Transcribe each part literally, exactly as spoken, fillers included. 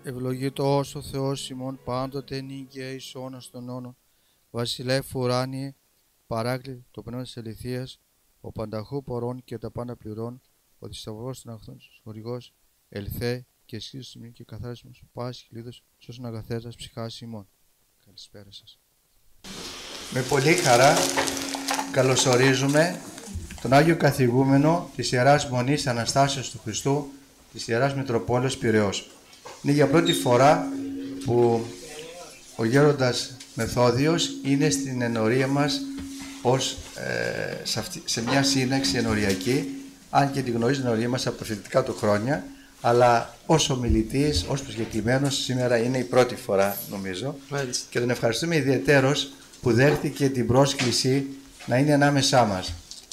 Ευλογητός ο Θεός ημών πάντοτε νύγκαια εις αιώνας των αιώνων. Βασιλεύ ουράνιε, παράκλητε το πνεύμα της αληθείας, ο πανταχού πορών και τα πάντα πληρών, ο θησαυρός των αγαθών χορηγός, ελθέ και εσείς ημών και καθάρισμα σου πάση χιλίδος, σώσον αγαθέτας ψυχάς ημών. Καλησπέρα σας. Με πολύ χαρά καλωσορίζουμε τον Άγιο Καθηγούμενο της Ιεράς Μονής Αναστάσεως του Χριστού της Ιεράς Μητροπόλεως Πειραιώς. Είναι για πρώτη φορά που ο Γέροντας Μεθόδιος είναι στην ενορία μας ως, ε, σε, αυτή, σε μια σύναξη ενοριακή, αν και τη γνωρίζει την ενορία μας από τα φοιτητικά του χρόνια, αλλά ως ομιλητής, ως προσκεκλημένος σήμερα είναι η πρώτη φορά νομίζω. Μάλιστα. Και τον ευχαριστούμε ιδιαιτέρως που δέχτηκε την πρόσκληση να είναι ανάμεσά μας.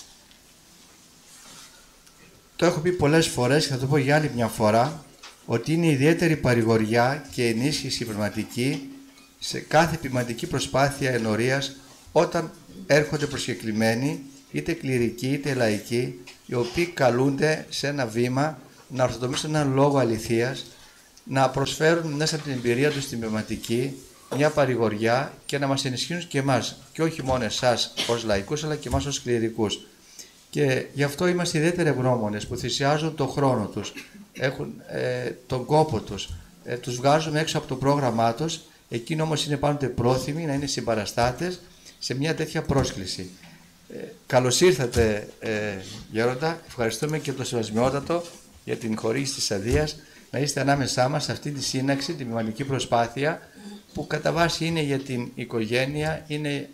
Το έχω πει πολλές φορές και θα το πω για άλλη μια φορά, ότι είναι ιδιαίτερη παρηγοριά και ενίσχυση πνευματική σε κάθε πνευματική προσπάθεια ενορίας όταν έρχονται προσκεκλημένοι, είτε κληρικοί είτε λαϊκοί, οι οποίοι καλούνται σε ένα βήμα να ορθοτομήσουν έναν λόγο αληθείας, να προσφέρουν μέσα από την εμπειρία τους την πνευματική μια παρηγοριά και να μας ενισχύουν και εμάς, και όχι μόνο εσάς ως λαϊκούς, αλλά και εμάς ως κληρικούς. Και γι' αυτό είμαστε ιδιαίτερα ευγνώμονες που θυσιάζουν τον χρόνο τους, έχουν ε, τον κόπο τους, ε, τους βγάζουν έξω από το πρόγραμμά τους, εκείνοι όμως είναι πάντοτε πρόθυμοι να είναι συμπαραστάτες σε μια τέτοια πρόσκληση. Ε, καλώς ήρθατε ε, Γέροντα, ευχαριστούμε και το Σεβασμιότατο για την χορήγηση της αδείας να είστε ανάμεσά μας σε αυτή τη σύναξη, την πνευματική προσπάθεια που κατά βάση είναι για την οικογένεια, είναι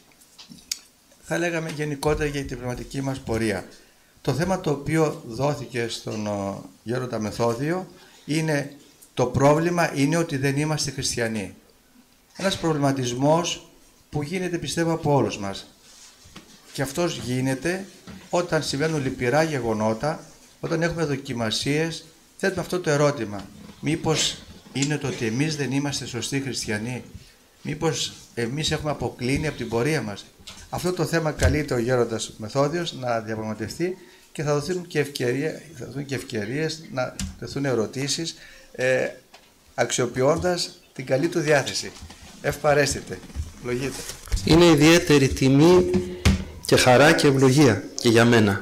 θα λέγαμε γενικότερα για την πνευματική μας πορεία. Το θέμα το οποίο δόθηκε στον ο, Γέροντα Μεθόδιο είναι το πρόβλημα είναι ότι δεν είμαστε χριστιανοί. Ένας προβληματισμός που γίνεται πιστεύω από όλους μας. Και αυτός γίνεται όταν συμβαίνουν λυπηρά γεγονότα, όταν έχουμε δοκιμασίες, θέτουμε αυτό το ερώτημα. Μήπως είναι το ότι εμείς δεν είμαστε σωστοί χριστιανοί? Μήπως εμείς έχουμε αποκλίνει από την πορεία μας? Αυτό το θέμα καλείται ο Γέροντας Μεθόδιος να διαπραγματευτεί και θα δοθούν και, ευκαιρία, θα δοθούν και ευκαιρίες να δοθούν ερωτήσεις ε, αξιοποιώντας την καλή του διάθεση. Ευπαρέστητε. Ευλογείτε. Είναι ιδιαίτερη τιμή και χαρά και ευλογία και για μένα.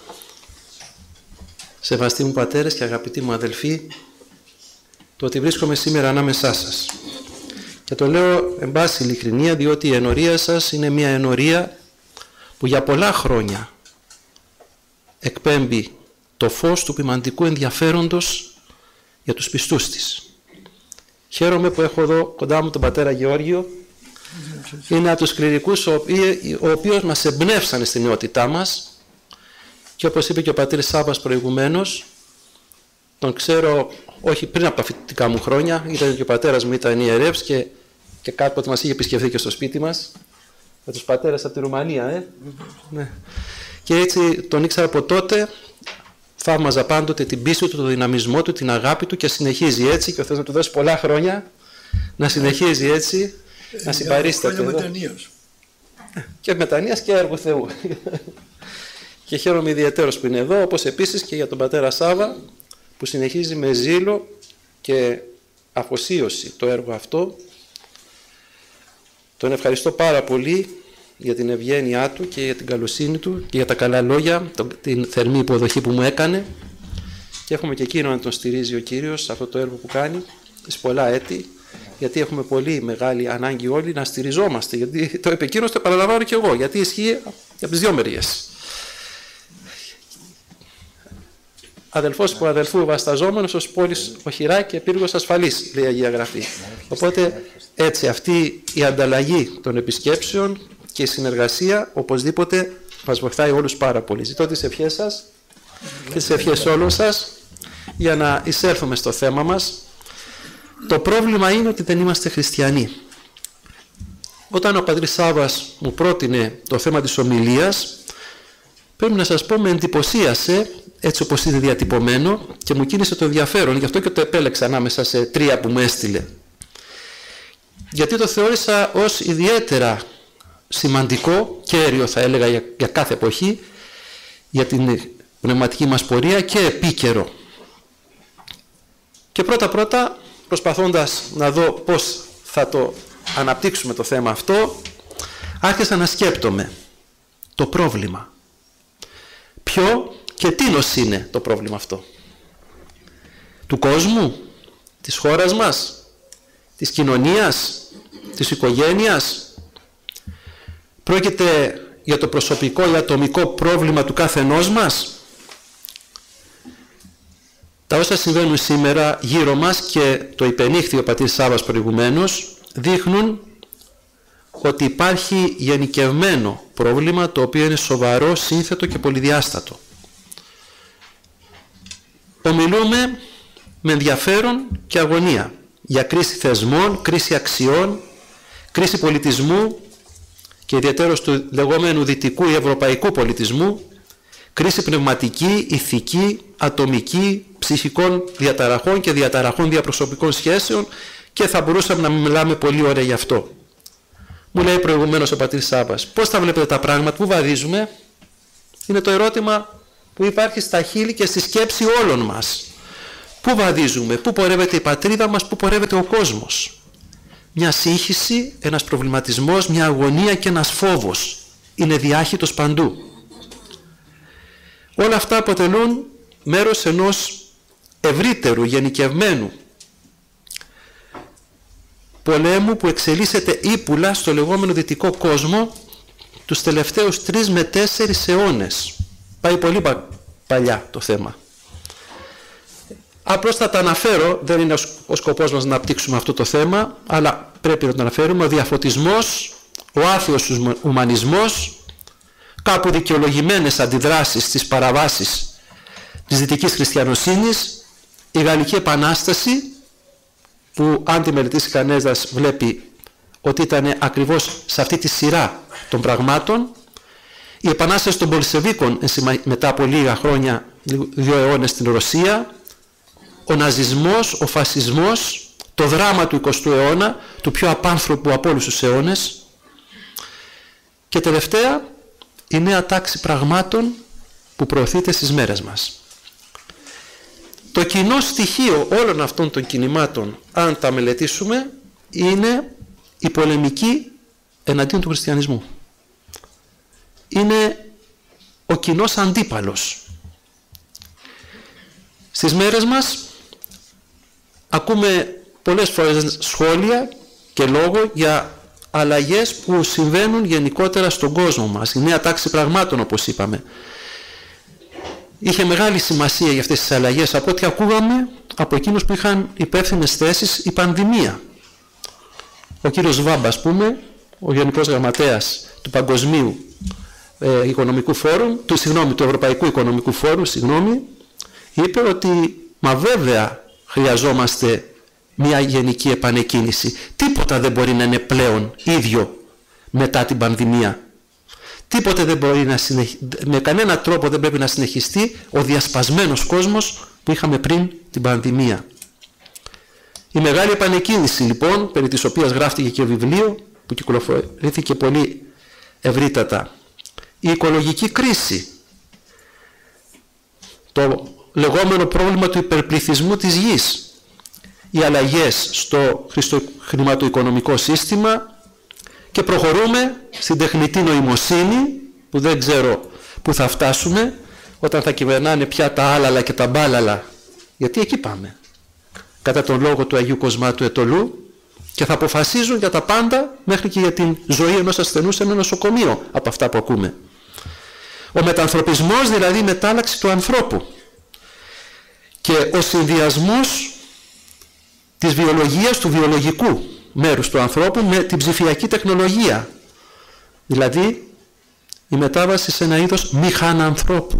Σεβαστοί μου πατέρες και αγαπητοί μου αδελφοί, το ότι βρίσκομαι σήμερα ανάμεσά σας. Και το λέω εν πάση ειλικρινία, διότι η ενορία σας είναι μια ενορία που για πολλά χρόνια εκπέμπει το φως του ποιμαντικού ενδιαφέροντος για τους πιστούς της. Χαίρομαι που έχω εδώ κοντά μου τον πατέρα Γεώργιο. Είναι από τους κληρικούς ο οποίος μας εμπνεύσανε στην νεότητά μας και όπως είπε και ο πατήρ Σάββας προηγουμένως, τον ξέρω όχι πριν από τα φοιτητικά μου χρόνια, ήταν και ο πατέρας μου ήταν ιερεύς και, και κάποτε μας είχε επισκεφθεί και στο σπίτι μας με τους πατέρες από τη Ρουμανία. Ε? Ναι. Και έτσι τον ήξερα από τότε, θαύμαζα πάντοτε την πίστη του, τον δυναμισμό του, την αγάπη του και συνεχίζει έτσι και ο Θεός να του δώσει πολλά χρόνια να συνεχίζει έτσι, ε, να συμπαρίσταται. Χρόνια μετανοίας. Και μετανοίας και έργου Θεού. Και χαίρομαι ιδιαίτερος που είναι εδώ, όπως επίσης και για τον πατέρα Σάββα που συνεχίζει με ζήλο και αφοσίωση το έργο αυτό. Τον ευχαριστώ πάρα πολύ για την ευγένειά του και για την καλοσύνη του και για τα καλά λόγια, την θερμή υποδοχή που μου έκανε και έχουμε και εκείνο να τον στηρίζει ο Κύριος σε αυτό το έργο που κάνει σε πολλά έτη, γιατί έχουμε πολύ μεγάλη ανάγκη όλοι να στηριζόμαστε, γιατί το είπε εκείνος, το επαναλαμβάνω και εγώ, γιατί ισχύει από τις δύο μεριές. Αδελφός που αδελφού βασταζόμενος ως πόλης οχυρά και πύργος ασφαλής, λέει η Αγία Γραφή. Οπότε έτσι αυτή η ανταλλαγή των επισκέψεων και η συνεργασία οπωσδήποτε μας βοηθάει όλους πάρα πολύ. Ζητώ τις ευχές σας και τις ευχές όλων σας για να εισέλθουμε στο θέμα μας. Το πρόβλημα είναι ότι δεν είμαστε χριστιανοί. Όταν ο πατήρ Σάββας μου πρότεινε το θέμα της ομιλίας, πρέπει να σας πω με εντυπωσίασε έτσι όπως είναι διατυπωμένο και μου κίνησε το ενδιαφέρον, γι' αυτό και το επέλεξα ανάμεσα σε τρία που μου έστειλε. Γιατί το θεώρησα ως ιδιαίτερα σημαντικό, κέριο θα έλεγα για, για κάθε εποχή, για την πνευματική μας πορεία και επίκαιρο. Και πρώτα πρώτα προσπαθώντας να δω πώς θα το αναπτύξουμε το θέμα αυτό, άρχισα να σκέπτομαι το πρόβλημα. Ποιο και τίνος είναι το πρόβλημα αυτό? Του κόσμου, της χώρας μας, της κοινωνίας, της οικογένειας? Πρόκειται για το προσωπικό ή ατομικό πρόβλημα του καθενός μας? Τα όσα συμβαίνουν σήμερα γύρω μας, και το υπενήχθη ο πατήρ Σάββας προηγουμένως, δείχνουν ότι υπάρχει γενικευμένο πρόβλημα, το οποίο είναι σοβαρό, σύνθετο και πολυδιάστατο. Ομιλούμε με ενδιαφέρον και αγωνία για κρίση θεσμών, κρίση αξιών, κρίση πολιτισμού και ιδιαίτερως του λεγόμενου δυτικού ή ευρωπαϊκού πολιτισμού, κρίση πνευματική, ηθική, ατομική, ψυχικών διαταραχών και διαταραχών διαπροσωπικών σχέσεων, και θα μπορούσαμε να μιλάμε πολύ ωραία γι' αυτό. Μου λέει προηγουμένως ο πατήρ Σάββας, πώς τα βλέπετε τα πράγματα, πού βαδίζουμε? Είναι το ερώτημα που υπάρχει στα χείλη και στη σκέψη όλων μας. Πού βαδίζουμε, πού πορεύεται η πατρίδα μας, πού πορεύεται ο κόσμος? Μια σύγχυση, ένας προβληματισμός, μια αγωνία και ένας φόβος είναι διάχυτος παντού. Όλα αυτά αποτελούν μέρος ενός ευρύτερου, γενικευμένου πολέμου που εξελίσσεται ύπουλα στο λεγόμενο δυτικό κόσμο τους τελευταίους τρεις με τέσσερις αιώνες. Πάει πολύ παλιά το θέμα. Απλώς θα τα αναφέρω, δεν είναι ο σκοπός μας να απτύξουμε αυτό το θέμα, αλλά πρέπει να το αναφέρουμε. Ο διαφωτισμός, ο άθεος ουμανισμός, κάπου δικαιολογημένες αντιδράσεις στις παραβάσεις της δυτικής χριστιανοσύνης, η Γαλλική Επανάσταση, που αν τη μελετήσει κανένας βλέπει ότι ήταν ακριβώς σε αυτή τη σειρά των πραγμάτων, η Επανάσταση των Πολσεβίκων μετά από λίγα χρόνια, δύο αιώνες στην Ρωσία, ο ναζισμός, ο φασισμός, το δράμα του εικοστού αιώνα, του πιο απάνθρωπου από όλους τους αιώνες, και τελευταία η νέα τάξη πραγμάτων που προωθείται στις μέρες μας. Το κοινό στοιχείο όλων αυτών των κινημάτων, αν τα μελετήσουμε, είναι η πολεμική εναντίον του χριστιανισμού. Είναι ο κοινός αντίπαλος. Στις μέρες μας ακούμε πολλές φορές σχόλια και λόγο για αλλαγές που συμβαίνουν γενικότερα στον κόσμο μας. Η νέα τάξη πραγμάτων, όπως είπαμε. Είχε μεγάλη σημασία για αυτές τις αλλαγές, από ό,τι ακούγαμε από εκείνους που είχαν υπεύθυνες θέσεις, η πανδημία. Ο κύριος Βάμπα, ας πούμε, ο Γενικός Γραμματέας του Παγκοσμίου ε, Οικονομικού Φόρουμ, του, συγγνώμη, του Ευρωπαϊκού Οικονομικού Φόρουμ, συγγνώμη, είπε ότι μα βέβαια χρειαζόμαστε μια γενική επανεκκίνηση. Τίποτα δεν μπορεί να είναι πλέον ίδιο μετά την πανδημία. Τίποτε δεν μπορεί να συνεχ... με κανένα τρόπο δεν πρέπει να συνεχιστεί ο διασπασμένος κόσμος που είχαμε πριν την πανδημία. Η μεγάλη επανεκκίνηση, λοιπόν, περί της οποίας γράφτηκε και βιβλίο που κυκλοφορήθηκε πολύ ευρύτατα, η οικολογική κρίση, το λεγόμενο πρόβλημα του υπερπληθυσμού της γης, οι αλλαγές στο χρηματοοικονομικό σύστημα, και προχωρούμε στην τεχνητή νοημοσύνη, που δεν ξέρω που θα φτάσουμε όταν θα κυβερνάνε πια τα άλαλα και τα μπάλαλα, γιατί εκεί πάμε, κατά τον λόγο του Αγίου Κοσμάτου Ετωλού, και θα αποφασίζουν για τα πάντα, μέχρι και για την ζωή ενός ασθενού σε ένα νοσοκομείο, από αυτά που ακούμε. Ο μετανθρωπισμός, δηλαδή η μετάλλαξη του ανθρώπου, και ο συνδυασμός της βιολογίας, του βιολογικού μέρους του ανθρώπου με την ψηφιακή τεχνολογία, δηλαδή η μετάβαση σε ένα είδος μηχανανθρώπου.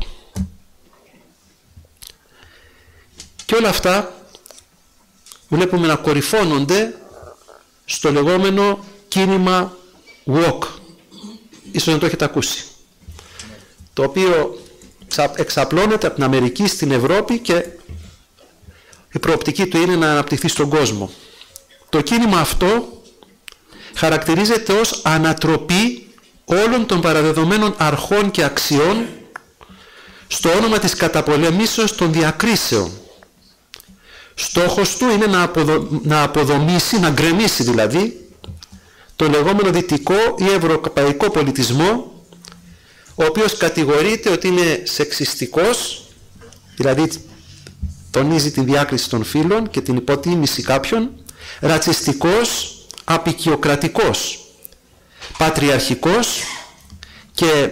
Και όλα αυτά βλέπουμε να κορυφώνονται στο λεγόμενο κίνημα walk, ίσως να το έχετε ακούσει, το οποίο εξαπλώνεται από την Αμερική στην Ευρώπη και η προοπτική του είναι να αναπτυχθεί στον κόσμο. Το κίνημα αυτό χαρακτηρίζεται ως ανατροπή όλων των παραδεδομένων αρχών και αξιών στο όνομα της καταπολεμήσεως των διακρίσεων, Στόχος του είναι να, αποδο... να αποδομήσει, να γκρεμίσει δηλαδή, το λεγόμενο δυτικό ή ευρωπαϊκό πολιτισμό, ο οποίος κατηγορείται ότι είναι σεξιστικός, δηλαδή τονίζει τη διάκριση των φύλων και την υποτίμηση κάποιων, ρατσιστικός, απικιοκρατικός, πατριαρχικός, και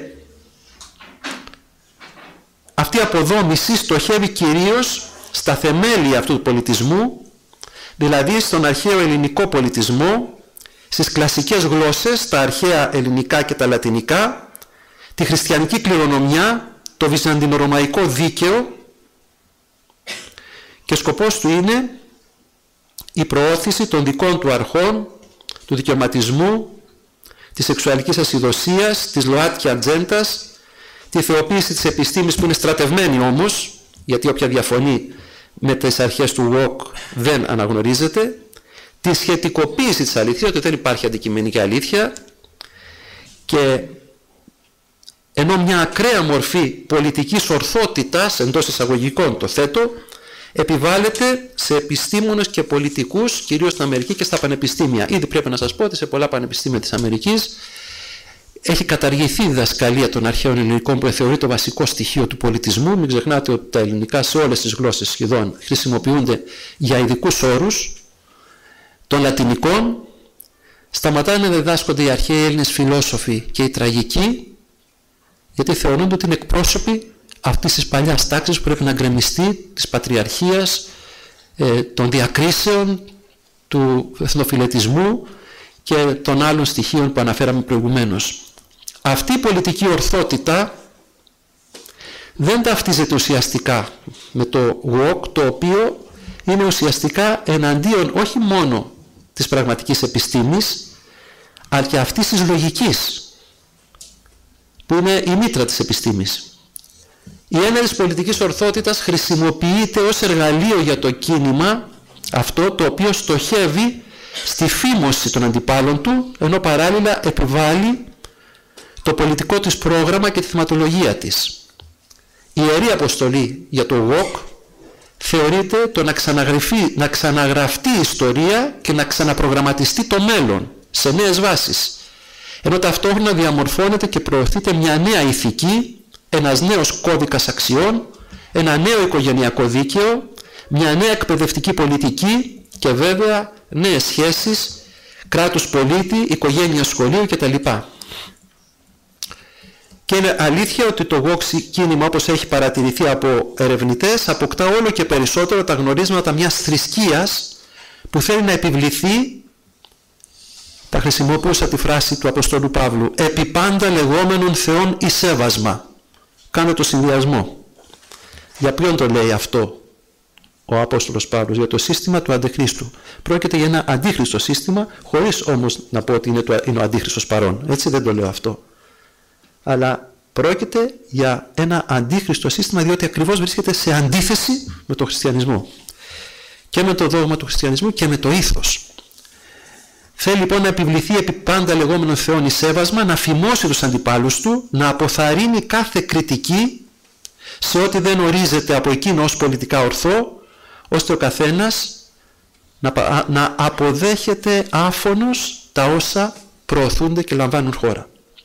αυτή η αποδόμηση στοχεύει κυρίως στα θεμέλια αυτού του πολιτισμού, δηλαδή στον αρχαίο ελληνικό πολιτισμό, στις κλασικές γλώσσες, στα αρχαία ελληνικά και τα λατινικά, τη χριστιανική κληρονομιά, το βυζαντινορωμαϊκό δίκαιο, και σκοπός του είναι η προώθηση των δικών του αρχών, του δικαιωματισμού, της σεξουαλικής ασυδοσίας, της ΛΟΑΤΚΙ ατζέντας, τη θεοποίηση της επιστήμης που είναι στρατευμένη όμως, γιατί όποια διαφωνεί με τις αρχές του ουοκ δεν αναγνωρίζεται, τη σχετικοποίηση της αλήθειας, ότι δεν υπάρχει αντικειμενική αλήθεια, και ενώ μια ακραία μορφή πολιτικής ορθότητας, εντός εισαγωγικών το θέτω, επιβάλλεται σε επιστήμονες και πολιτικούς, κυρίως στην Αμερική και στα πανεπιστήμια. Ήδη πρέπει να σας πω ότι σε πολλά πανεπιστήμια της Αμερικής έχει καταργηθεί η διδασκαλία των αρχαίων ελληνικών, που θεωρεί το βασικό στοιχείο του πολιτισμού. Μην ξεχνάτε ότι τα ελληνικά σε όλες τις γλώσσες σχεδόν χρησιμοποιούνται για ειδικούς όρους. Των λατινικών σταματάνε να διδάσκονται οι αρχαίοι Έλληνες φιλόσοφοι και οι τραγικοί, γιατί θεωρούνται ότι είναι εκπρόσωποι αυτής της παλιάς τάξης που πρέπει να γκρεμιστεί, της πατριαρχίας, ε, των διακρίσεων, του εθνοφιλετισμού και των άλλων στοιχείων που αναφέραμε προηγουμένως. Αυτή η πολιτική ορθότητα δεν ταυτίζεται ουσιαστικά με το ουοκ, το οποίο είναι ουσιαστικά εναντίον όχι μόνο της πραγματικής επιστήμης, αλλά και αυτής της λογικής, που είναι η μήτρα της επιστήμης. Η έννοια της πολιτικής ορθότητας χρησιμοποιείται ως εργαλείο για το κίνημα αυτό, το οποίο στοχεύει στη φήμωση των αντιπάλων του, ενώ παράλληλα επιβάλλει το πολιτικό της πρόγραμμα και τη θεματολογία της. Η ιερή αποστολή για το ουοκ θεωρείται το να, να ξαναγραφτεί η ιστορία και να ξαναπρογραμματιστεί το μέλλον σε νέες βάσεις, ενώ ταυτόχρονα διαμορφώνεται και προωθείται μια νέα ηθική, ένας νέος κώδικας αξιών, ένα νέο οικογενειακό δίκαιο, μια νέα εκπαιδευτική πολιτική και βέβαια νέες σχέσεις κράτους πολίτη, οικογένεια σχολείου κτλ. Και είναι αλήθεια ότι το ουοκ κίνημα, όπως έχει παρατηρηθεί από ερευνητές, αποκτά όλο και περισσότερο τα γνωρίσματα μιας θρησκείας που θέλει να επιβληθεί, τα χρησιμοποιούσα τη φράση του Αποστόλου Παύλου, επί πάντα λεγόμενων θεών εις σέβασμα. Κάνω το συνδυασμό. Για ποιον το λέει αυτό ο Απόστολος Παύλος? Για το σύστημα του Αντιχρίστου. Πρόκειται για ένα αντίχριστο σύστημα, χωρίς όμως να πω ότι είναι, το, είναι ο αντίχριστος παρόν. Έτσι δεν το λέω αυτό. Αλλά πρόκειται για ένα αντίχριστο σύστημα, διότι ακριβώς βρίσκεται σε αντίθεση με τον χριστιανισμό. Και με το δόγμα του χριστιανισμού και με το ήθος. Θέλει λοιπόν να επιβληθεί επί πάντα λεγόμενων θεών εις σέβασμα, να φημώσει τους αντιπάλους του, να αποθαρρύνει κάθε κριτική σε ό,τι δεν ορίζεται από εκείνο ως πολιτικά ορθό, ώστε ο καθένας να, να αποδέχεται άφωνος τα όσα προωθούνται και λαμβάνουν χώρα.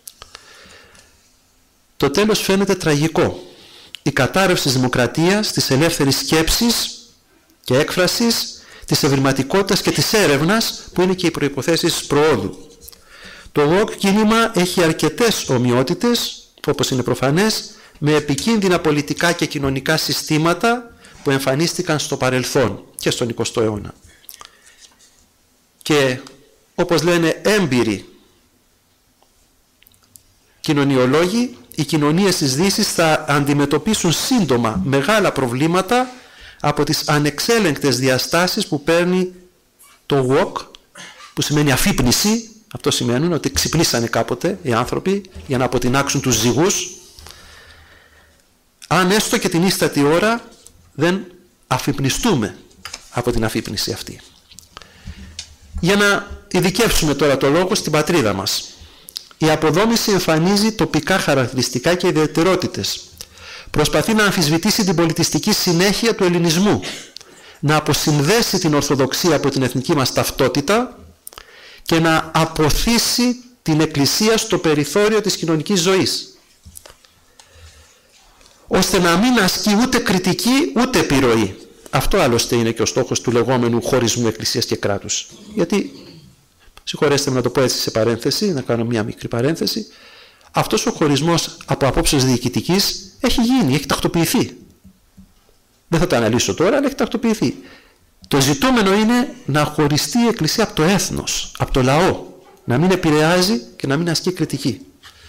Το τέλος φαίνεται τραγικό. Η κατάρρευση της δημοκρατίας, της ελεύθερης σκέψης και έκφρασης, της ευρηματικότητας και της έρευνας, που είναι και οι προϋποθέσεις προόδου. Το ουοκ κίνημα έχει αρκετές ομοιότητες, όπως είναι προφανές, με επικίνδυνα πολιτικά και κοινωνικά συστήματα που εμφανίστηκαν στο παρελθόν και στον εικοστό αιώνα. Και όπως λένε έμπειροι κοινωνιολόγοι, οι κοινωνίες της Δύσης θα αντιμετωπίσουν σύντομα μεγάλα προβλήματα από τις ανεξέλεγκτες διαστάσεις που παίρνει το ουοκ, που σημαίνει αφύπνιση. Αυτό σημαίνει ότι ξυπνήσανε κάποτε οι άνθρωποι για να αποτινάξουν τους ζυγούς, αν έστω και την ίστατη ώρα δεν αφυπνιστούμε από την αφύπνιση αυτή. Για να ειδικεύσουμε τώρα το λόγο στην πατρίδα μας. Η αποδόμηση εμφανίζει τοπικά χαρακτηριστικά και ιδιαιτερότητες. Προσπαθεί να αμφισβητήσει την πολιτιστική συνέχεια του ελληνισμού, να αποσυνδέσει την Ορθοδοξία από την εθνική μας ταυτότητα και να αποθήσει την Εκκλησία στο περιθώριο της κοινωνικής ζωής, ώστε να μην ασκεί ούτε κριτική ούτε επιρροή. Αυτό άλλωστε είναι και ο στόχος του λεγόμενου χωρισμού Εκκλησίας και κράτους. Γιατί, συγχωρέστε με να το πω έτσι σε παρένθεση, να κάνω μια μικρή παρένθεση, αυτός ο χωρισμός από απόψεως διοικητικής έχει γίνει, έχει τακτοποιηθεί. Δεν θα το αναλύσω τώρα, αλλά έχει τακτοποιηθεί. Το ζητούμενο είναι να χωριστεί η Εκκλησία από το έθνος, από το λαό, να μην επηρεάζει και να μην ασκεί κριτική.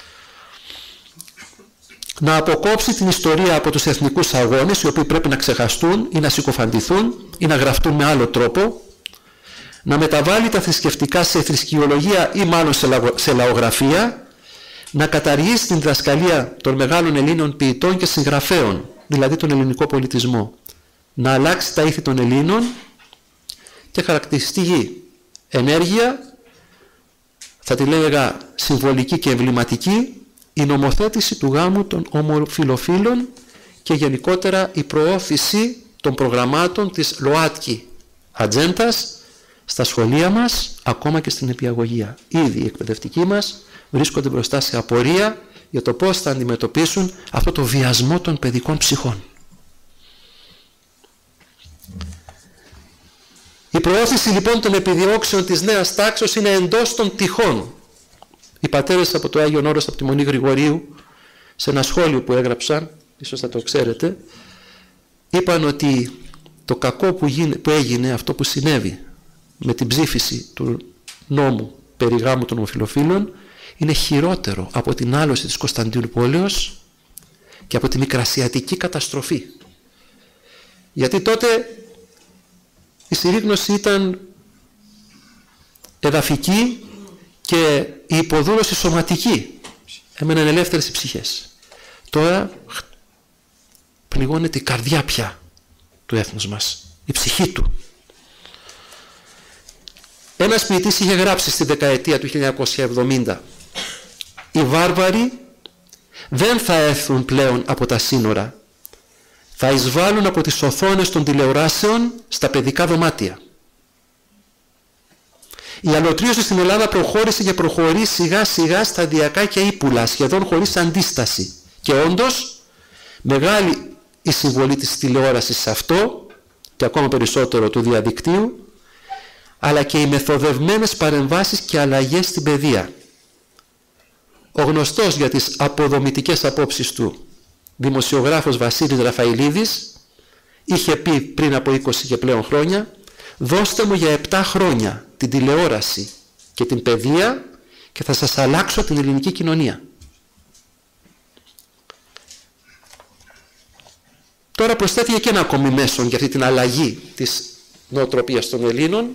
Να αποκόψει την ιστορία από τους εθνικούς αγώνες, οι οποίοι πρέπει να ξεχαστούν ή να συκοφαντηθούν ή να γραφτούν με άλλο τρόπο, να μεταβάλει τα θρησκευτικά σε θρησκειολογία ή μάλλον σε λαογραφία, να καταργήσει την διδασκαλία των μεγάλων Ελλήνων ποιητών και συγγραφέων, δηλαδή τον ελληνικό πολιτισμό, να αλλάξει τα ήθη των Ελλήνων και χαρακτηριστική ενέργεια, θα τη λέγα συμβολική και εμβληματική, η νομοθέτηση του γάμου των ομοφυλοφίλων και γενικότερα η προώθηση των προγραμμάτων της ΛΟΑΤΚΙ ατζέντας στα σχολεία μας, ακόμα και στην νηπιαγωγεία. Ήδη οι εκπαιδευτικοί μας βρίσκονται μπροστά σε απορία για το πώς θα αντιμετωπίσουν αυτό το βιασμό των παιδικών ψυχών. Η προώθηση λοιπόν των επιδιώξεων της νέας τάξης είναι εντός των τυχών. Οι πατέρες από το Άγιον Όρος, από τη Μονή Γρηγορίου, σε ένα σχόλιο που έγραψαν, ίσως θα το ξέρετε, είπαν ότι το κακό που, γίνε, που έγινε, αυτό που συνέβη με την ψήφιση του νόμου περί γάμου των ομοφυλοφίλων, είναι χειρότερο από την άλωση της Κωνσταντινούπολεως και από τη μικρασιατική καταστροφή. Γιατί τότε η συρρήγνωση ήταν εδαφική και η υποδούλωση σωματική. Έμεναν ελεύθερες οι ψυχές. Τώρα πνιγώνεται η καρδιά πια του έθνους μας, η ψυχή του. Ένας ποιητής είχε γράψει στη δεκαετία του χίλια εννιακόσια εβδομήντα: «Οι βάρβαροι δεν θα έρθουν πλέον από τα σύνορα, θα εισβάλλουν από τις οθόνες των τηλεοράσεων στα παιδικά δωμάτια». Η αλωτρίωση στην Ελλάδα προχώρησε και προχωρεί σιγά σιγά, σταδιακά και ύπουλα, σχεδόν χωρίς αντίσταση. Και όντως μεγάλη η συμβολή της τηλεόρασης σε αυτό και ακόμα περισσότερο του διαδικτύου, αλλά και οι μεθοδευμένες παρεμβάσεις και αλλαγές στην παιδεία. Ο γνωστός για τις αποδομητικές απόψεις του δημοσιογράφος Βασίλης Ραφαηλίδης είχε πει πριν από είκοσι και πλέον χρόνια: «Δώστε μου για επτά χρόνια την τηλεόραση και την παιδεία και θα σας αλλάξω την ελληνική κοινωνία». Τώρα προσθέθηκε και ένα ακόμη μέσον για αυτή την αλλαγή της νοοτροπίας των Ελλήνων: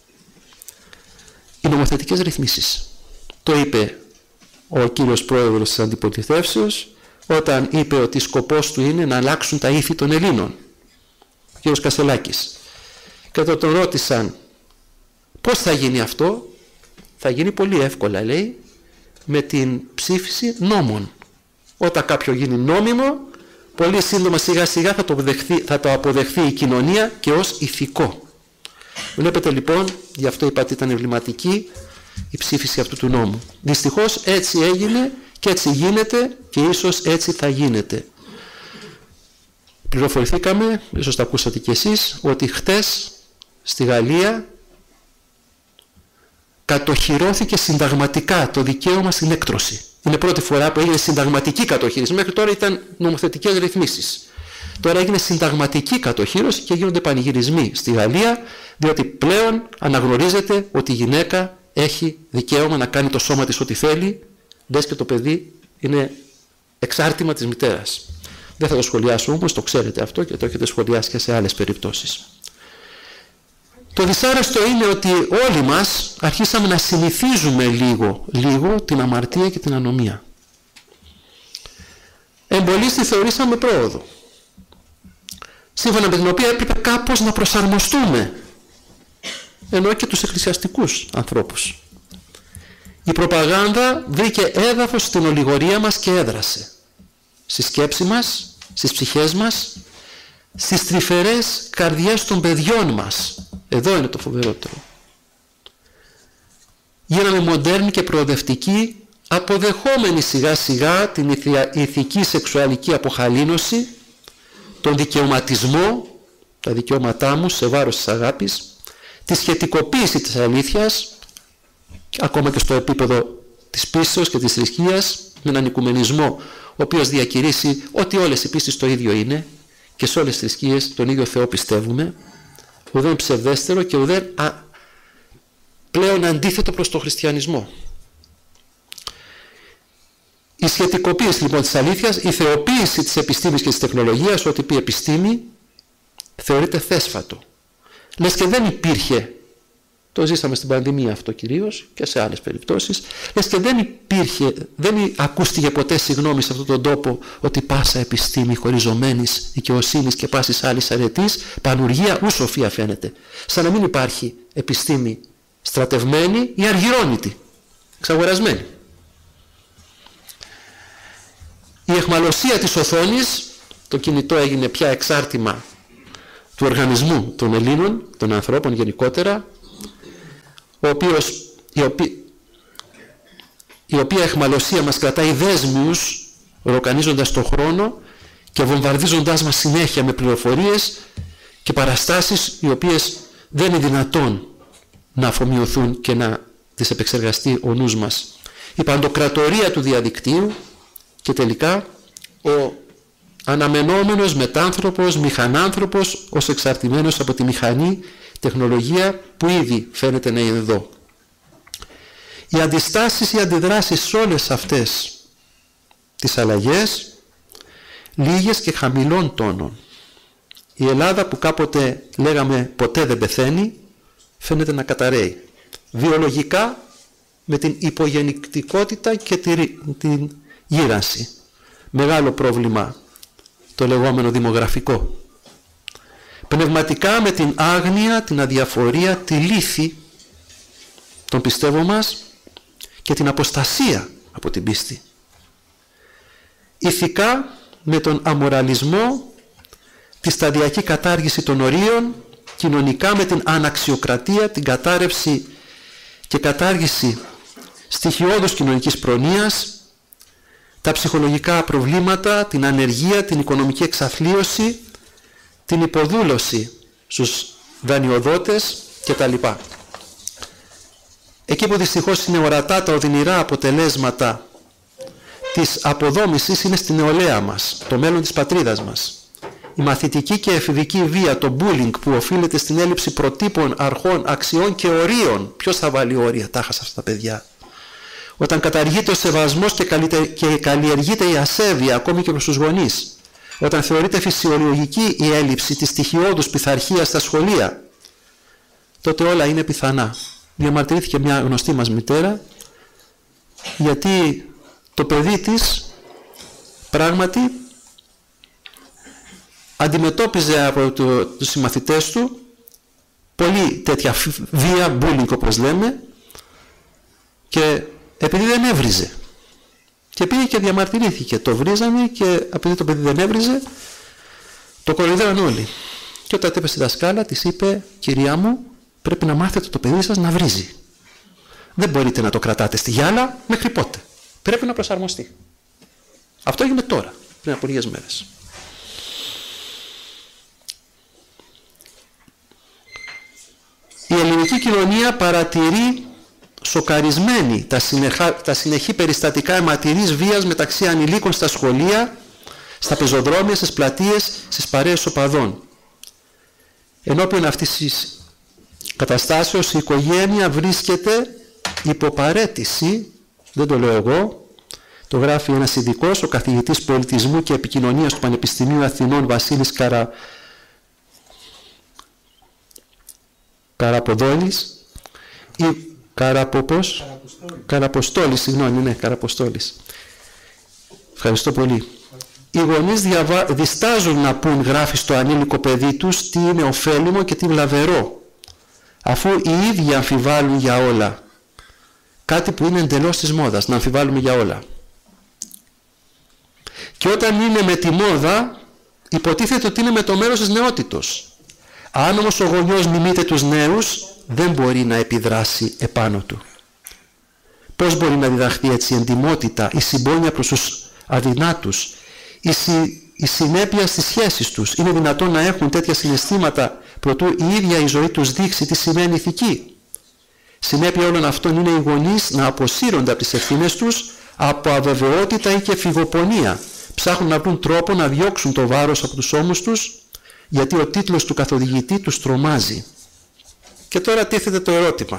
οι νομοθετικές ρυθμίσεις. Το είπε ο κύριος πρόεδρος της Αντιπολιτεύσεως όταν είπε ότι σκοπός του είναι να αλλάξουν τα ήθη των Ελλήνων, ο κύριος Κασελάκης. Και όταν τον ρώτησαν πώς θα γίνει αυτό, θα γίνει πολύ εύκολα, λέει, με την ψήφιση νόμων. Όταν κάποιο γίνει νόμιμο, πολύ σύντομα σιγά σιγά θα το αποδεχθεί, θα το αποδεχθεί η κοινωνία και ως ηθικό. Βλέπετε λοιπόν, γι' αυτό είπα ότι ήταν εμβληματική η ψήφιση αυτού του νόμου. Δυστυχώς έτσι έγινε και έτσι γίνεται και ίσως έτσι θα γίνεται. Πληροφορηθήκαμε, ίσως τα ακούσατε κι εσείς, ότι χτες στη Γαλλία κατοχυρώθηκε συνταγματικά το δικαίωμα στην έκτρωση. Είναι πρώτη φορά που έγινε συνταγματική κατοχήρωση. Μέχρι τώρα ήταν νομοθετικές ρυθμίσεις. Τώρα έγινε συνταγματική κατοχήρωση και γίνονται πανηγυρισμοί στη Γαλλία, διότι πλέον αναγνωρίζεται ότι η γυναίκα έχει δικαίωμα να κάνει το σώμα της ό,τι θέλει, λες και το παιδί είναι εξάρτημα της μητέρας. Δεν θα το σχολιάσω όμως, το ξέρετε αυτό και το έχετε σχολιάσει και σε άλλες περιπτώσεις. Το δυσάρεστο είναι ότι όλοι μας αρχίσαμε να συνηθίζουμε λίγο, λίγο την αμαρτία και την ανομία. Εμπολής τη θεωρήσαμε πρόοδο, σύμφωνα με την οποία έπρεπε κάπως να προσαρμοστούμε, ενώ και τους εκκλησιαστικούς ανθρώπους. Η προπαγάνδα βρήκε έδαφος στην ολιγορία μας και έδρασε στη σκέψη μας, στις ψυχές μας, στις τρυφερές καρδιές των παιδιών μας. Εδώ είναι το φοβερότερο. Γίναμε μοντέρνοι και προοδευτικοί, αποδεχόμενοι σιγά σιγά την ηθική σεξουαλική αποχαλήνωση, τον δικαιωματισμό, τα δικαιώματά μου σε βάρος της αγάπης, τη σχετικοποίηση της αλήθειας, ακόμα και στο επίπεδο της πίστεως και της θρησκείας, με έναν οικουμενισμό ο οποίος διακηρύσει ότι όλες οι πίστεις το ίδιο είναι και σε όλες τις θρησκείες τον ίδιο Θεό πιστεύουμε, ουδέν ψευδέστερο και ουδέν α, πλέον αντίθετο προς τον χριστιανισμό. Η σχετικοποίηση λοιπόν της αλήθειας, η θεοποίηση της επιστήμης και της τεχνολογίας, ό,τι πει επιστήμη, θεωρείται θέσφατο. Λες και δεν υπήρχε, το ζήσαμε στην πανδημία αυτό κυρίως και σε άλλες περιπτώσεις, λες και δεν υπήρχε, δεν ακούστηκε ποτέ συγγνώμη σε αυτόν τον τόπο ότι πάσα επιστήμη χωριζωμένης δικαιοσύνης και πάσης άλλης αρετής, πανουργία ου σοφία φαίνεται. Σαν να μην υπάρχει επιστήμη στρατευμένη ή αργυρώνητη, εξαγορασμένη. Η εχμαλωσία της οθόνης, το κινητό έγινε πια εξάρτημα του οργανισμού των Ελλήνων, των ανθρώπων γενικότερα, ο οποίος, η, οποία, η οποία εχμαλωσία μας κρατάει δέσμιους, ροκανίζοντας τον χρόνο και βομβαρδίζοντάς μας συνέχεια με πληροφορίες και παραστάσεις οι οποίες δεν είναι δυνατόν να αφομοιωθούν και να τις επεξεργαστεί ο νους μας. Η παντοκρατορία του διαδικτύου και τελικά ο αναμενόμενος μετάνθρωπος, μηχανάνθρωπος ως εξαρτημένος από τη μηχανή τεχνολογία που ήδη φαίνεται να είναι εδώ. Οι αντιστάσεις, οι αντιδράσεις σε όλες αυτές τις αλλαγές, λίγες και χαμηλών τόνων. Η Ελλάδα που κάποτε λέγαμε ποτέ δεν πεθαίνει, φαίνεται να καταραίει. Βιολογικά με την υπογεννητικότητα και την γύρανση. Μεγάλο πρόβλημα το λεγόμενο δημογραφικό. Πνευματικά με την άγνοια, την αδιαφορία, τη λύθη των πιστεύω μας και την αποστασία από την πίστη. Ηθικά με τον αμοραλισμό, τη σταδιακή κατάργηση των ορίων, κοινωνικά με την αναξιοκρατία, την κατάρρευση και κατάργηση στοιχειώδους κοινωνικής προνοίας, τα ψυχολογικά προβλήματα, την ανεργία, την οικονομική εξαθλίωση, την υποδούλωση στους δανειοδότες κτλ. Εκεί που δυστυχώς είναι ορατά τα οδυνηρά αποτελέσματα της αποδόμησης είναι στην νεολαία μας, το μέλλον της πατρίδας μας. Η μαθητική και εφηβική βία, το bullying που οφείλεται στην έλλειψη προτύπων, αρχών, αξιών και ορίων. Ποιος θα βάλει όρια τάχα σε αυτά τα παιδιά? Όταν καταργείται ο σεβασμός και, καλυτε... και καλλιεργείται η ασέβεια ακόμη και προς τους γονείς. Όταν θεωρείται φυσιολογική η έλλειψη της στοιχειώδους πειθαρχίας στα σχολεία, τότε όλα είναι πιθανά. Διαμαρτυρήθηκε μια γνωστή μας μητέρα, γιατί το παιδί της πράγματι αντιμετώπιζε από το, τους συμμαθητές του πολύ τέτοια βία, bullying όπως λέμε, και επειδή δεν έβριζε. Και πήγε και διαμαρτυρήθηκε. Το βρίζανε και επειδή το παιδί δεν έβριζε, το κοροϊδεύαν όλοι. Και όταν έπεσε η δασκάλα, της είπε: «Κυρία μου, πρέπει να μάθετε το παιδί σας να βρίζει. Δεν μπορείτε να το κρατάτε στη γυάλα μέχρι πότε. Πρέπει να προσαρμοστεί». Αυτό έγινε τώρα, πριν από λίγες μέρες. Η ελληνική κοινωνία παρατηρεί σοκαρισμένη τα, συνεχά, τα συνεχή περιστατικά αιματηρής βίας μεταξύ ανηλίκων στα σχολεία, στα πεζοδρόμια, στις πλατείες, στις παρέες οπαδών. Ενώπιον αυτής της καταστάσεως η οικογένεια βρίσκεται υπό παραίτηση, δεν το λέω εγώ, το γράφει ένας ειδικός, ο καθηγητής πολιτισμού και επικοινωνίας του Πανεπιστημίου Αθηνών Βασίλης Καρα... Καραποδόλης ή Καραποπός, Καραποστόλης, συγγνώμη, ναι, Καραποστόλης. Ευχαριστώ πολύ. Οι γονείς διαβα... διστάζουν να πούν, γράφει στο ανήλικο παιδί τους, τι είναι ωφέλιμο και τι βλαβερό, αφού οι ίδιοι αμφιβάλλουν για όλα. Κάτι που είναι εντελώς της μόδας, να αμφιβάλλουμε για όλα. Και όταν είναι με τη μόδα, υποτίθεται ότι είναι με το μέρος της νεότητος. Αν όμως ο γονιός μιμείται τους νέους, δεν μπορεί να επιδράσει επάνω του. Πώς μπορεί να διδαχθεί έτσι η εντιμότητα, η συμπόνια προς τους αδυνάτους, η, συ, η συνέπεια στις σχέσεις τους? Είναι δυνατόν να έχουν τέτοια συναισθήματα προτού η ίδια η ζωή τους δείξει τι σημαίνει ηθική? Συνέπεια όλων αυτών είναι οι γονείς να αποσύρονται από τις ευθύνες τους από αβεβαιότητα ή και φυγοπονία. Ψάχνουν να βρουν τρόπο να διώξουν το βάρος από τους ώμους τους, γιατί ο τίτλος του καθοδηγητή τους τρομάζει. Και τώρα τίθεται το ερώτημα.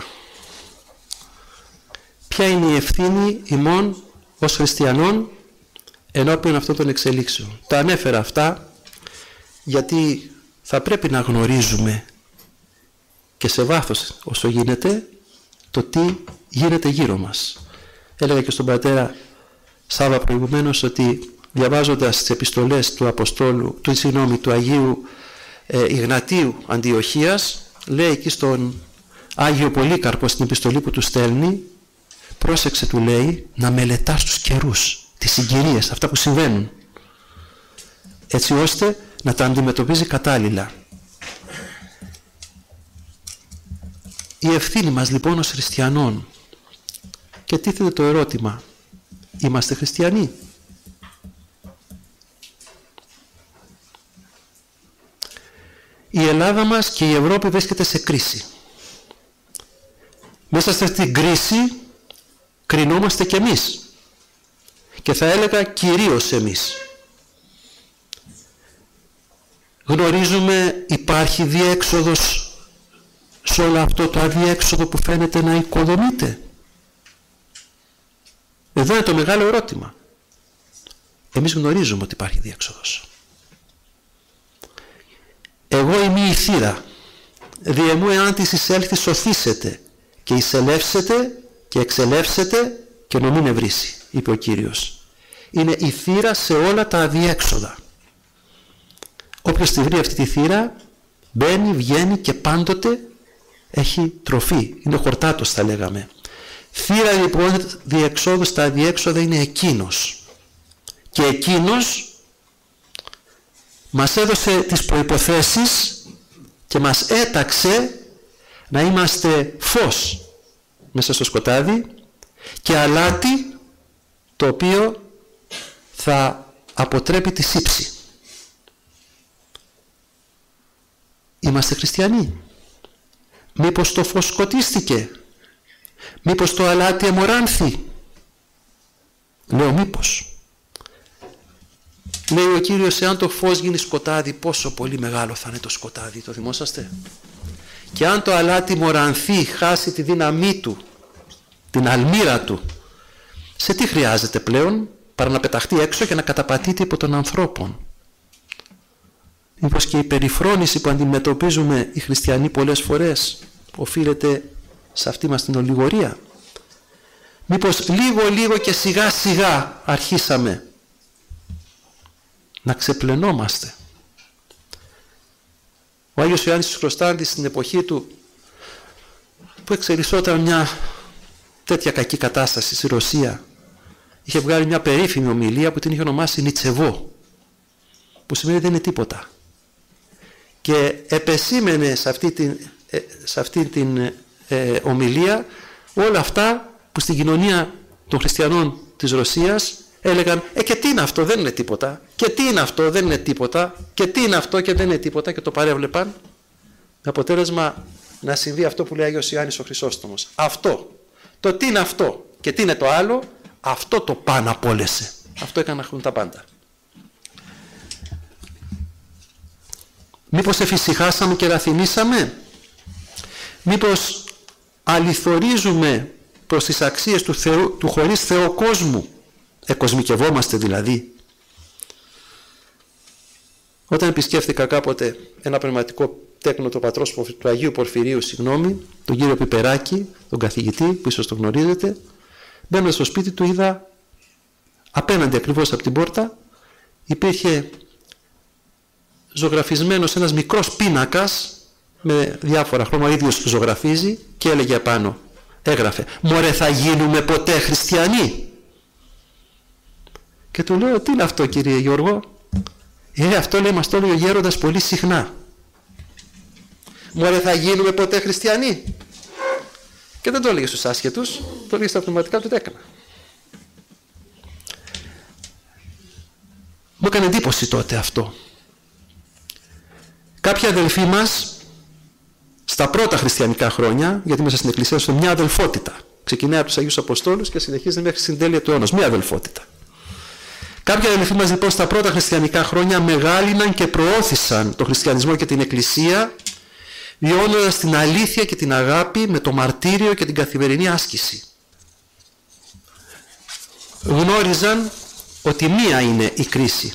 Ποια είναι η ευθύνη ημών ως χριστιανών ενώπιον αυτών των εξελίξεων? Τα ανέφερα αυτά γιατί θα πρέπει να γνωρίζουμε και σε βάθος όσο γίνεται το τι γίνεται γύρω μας. Έλεγα και στον πατέρα Σάβα προηγουμένως ότι διαβάζοντας τις επιστολές του Αποστόλου, του, συγγνώμη, του Αγίου ε, Ιγνατίου Αντιοχίας, λέει εκεί στον Άγιο Πολύκαρπο στην επιστολή που του στέλνει, πρόσεξε, του λέει, να μελετάς τους καιρούς, τις συγκυρίες, αυτά που συμβαίνουν, έτσι ώστε να τα αντιμετωπίζει κατάλληλα. Η ευθύνη μας λοιπόν ως χριστιανών, και τίθεται το ερώτημα, είμαστε χριστιανοί? Η Ελλάδα μας και η Ευρώπη βρίσκεται σε κρίση. Μέσα σε αυτή την κρίση κρινόμαστε κι εμείς. Και θα έλεγα κυρίως εμείς. Γνωρίζουμε υπάρχει διέξοδος σε όλο αυτό το αδιέξοδο που φαίνεται να οικοδομείται? Εδώ είναι το μεγάλο ερώτημα. Εμείς γνωρίζουμε ότι υπάρχει διέξοδος. Εγώ είμαι η θύρα. Διεμού εάν της εισέλθει σωθήσετε και εισελεύσετε και εξελεύσετε και νομήν ευρύσει, είπε ο Κύριος. Είναι η θύρα σε όλα τα αδιέξοδα. Όποιος τη βρει αυτή τη θύρα μπαίνει, βγαίνει και πάντοτε έχει τροφή. Είναι χορτάτος θα λέγαμε. Θύρα λοιπόν διεξόδου στα αδιέξοδα είναι εκείνος. Και εκείνος μας έδωσε τις προϋποθέσεις και μας έταξε να είμαστε φως μέσα στο σκοτάδι και αλάτι το οποίο θα αποτρέπει τη σύψη. Είμαστε χριστιανοί? Μήπως το φως σκοτίστηκε? Μήπως το αλάτι αιμοράνθη? Λέω μήπως. Λέει ο Κύριος, εάν το φως γίνει σκοτάδι, πόσο πολύ μεγάλο θα είναι το σκοτάδι, το θυμόσαστε? Και αν το αλάτι μορανθεί, χάσει τη δύναμή του, την αλμύρα του, σε τι χρειάζεται πλέον παρά να πεταχτεί έξω και να καταπατείται υπό των ανθρώπων? Μήπως και η περιφρόνηση που αντιμετωπίζουμε οι χριστιανοί πολλές φορές οφείλεται σε αυτή μας την ολιγορία? Μήπως λίγο λίγο και σιγά σιγά αρχίσαμε να ξεπλενόμαστε? Ο Άγιος Ιωάννης της Χρωστάντης στην εποχή του που εξελισσόταν μια τέτοια κακή κατάσταση στη Ρωσία, είχε βγάλει μια περίφημη ομιλία που την είχε ονομάσει Νιτσεβό, που σημαίνει δεν είναι τίποτα, και επεσήμενε σε αυτή την, σε αυτή την ε, ομιλία όλα αυτά που στην κοινωνία των χριστιανών της Ρωσίας έλεγαν «Ε, και τι είναι αυτό, δεν είναι τίποτα, και τι είναι αυτό, δεν είναι τίποτα, και τι είναι αυτό και δεν είναι τίποτα», και το παρέβλεπαν, με αποτέλεσμα να συμβεί αυτό που λέει Άγιος Ιωάννης ο Χρυσόστομος. Αυτό, το τι είναι αυτό και τι είναι το άλλο, αυτό το πάνω απόλυσε. Αυτό έκαναν τα πάντα. Μήπως εφησυχάσαμε και ραθυμίσαμε? Μήπως αληθορίζουμε προς τις αξίες του, Θεού, του χωρίς Θεό κόσμου? Εκοσμικευόμαστε δηλαδή? Όταν επισκέφθηκα κάποτε ένα πνευματικό τέκνο του πατρός του Αγίου Πορφυρίου, συγγνώμη, τον κύριο Πιπεράκη, τον καθηγητή που ίσως τον γνωρίζετε, μπαίνοντας στο σπίτι του είδα απέναντι ακριβώς από την πόρτα υπήρχε ζωγραφισμένος ένας μικρός πίνακας με διάφορα χρώματα, ο ίδιος ζωγραφίζει και έλεγε απάνω, έγραφε «Μωρέ, θα γίνουμε ποτέ χριστιανοί?» Και του λέω «Τι είναι αυτό, κύριε Γιώργο?» Ε, αυτό λέει, μας το λέει ο γέροντας πολύ συχνά. Μωρέ, θα γίνουμε ποτέ χριστιανοί? Και δεν το έλεγε στους άσχετους, το έλεγε στα πνευματικά του έκανα. Μου έκανε εντύπωση τότε αυτό. Κάποιοι αδελφοί μας, στα πρώτα χριστιανικά χρόνια, γιατί μέσα στην Εκκλησία είναι μια αδελφότητα. Ξεκινάει από τους Αγίους Αποστόλους και συνεχίζεται μέχρι στην τέλεια του αιώνος. Μια αδελφότητα. Κάποιοι αδελφοί μας λοιπόν στα πρώτα χριστιανικά χρόνια μεγάλυναν και προώθησαν τον χριστιανισμό και την Εκκλησία, βιώνοντας την αλήθεια και την αγάπη με το μαρτύριο και την καθημερινή άσκηση. Γνώριζαν ότι μία είναι η κρίση.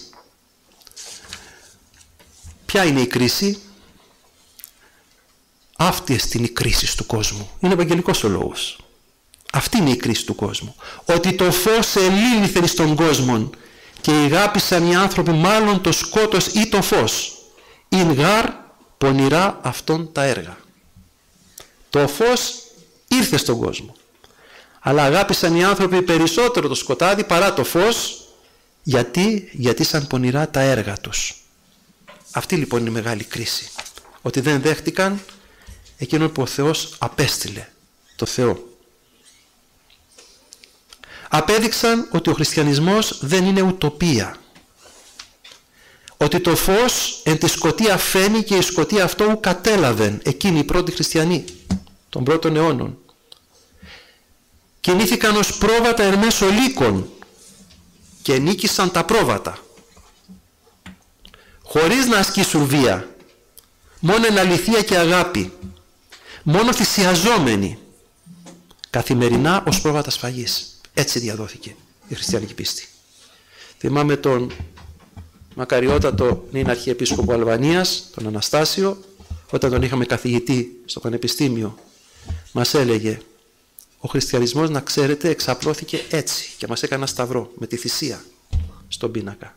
Ποια είναι η κρίση? Αυτή είναι η κρίση του κόσμου. Είναι ευαγγελικός ο λόγος. Αυτή είναι η κρίση του κόσμου. Ότι το φως ελήλυθεν στον κόσμο και ηγάπησαν οι άνθρωποι μάλλον το σκότος ή το φως. Ειν γάρ πονηρά αυτόν τα έργα. Το φως ήρθε στον κόσμο. Αλλά αγάπησαν οι άνθρωποι περισσότερο το σκοτάδι παρά το φως. Γιατί? Γιατί σαν πονηρά τα έργα τους. Αυτή λοιπόν είναι η μεγάλη κρίση. Ότι δεν δέχτηκαν εκείνον που ο Θεός απέστειλε, το Θεό. Απέδειξαν ότι ο χριστιανισμός δεν είναι ουτοπία. Ότι το φως εν τη σκοτία φαίνει και η σκοτία αυτό ου κατέλαβεν, εκείνοι οι πρώτοι χριστιανοί των πρώτων αιώνων. Κινήθηκαν ως πρόβατα εν μέσω λύκων και νίκησαν τα πρόβατα. Χωρίς να ασκήσουν βία, μόνο εν αληθεία και αγάπη, μόνο θυσιαζόμενοι, καθημερινά ως πρόβατα σφαγής. Έτσι διαδόθηκε η χριστιανική πίστη. Θυμάμαι τον μακαριότατο νυν Αρχιεπίσκοπο Αλβανίας, τον Αναστάσιο, όταν τον είχαμε καθηγητή στο Πανεπιστήμιο, μας έλεγε ο χριστιανισμός, να ξέρετε, εξαπλώθηκε έτσι και μας έκανε ένα σταυρό με τη θυσία στον πίνακα.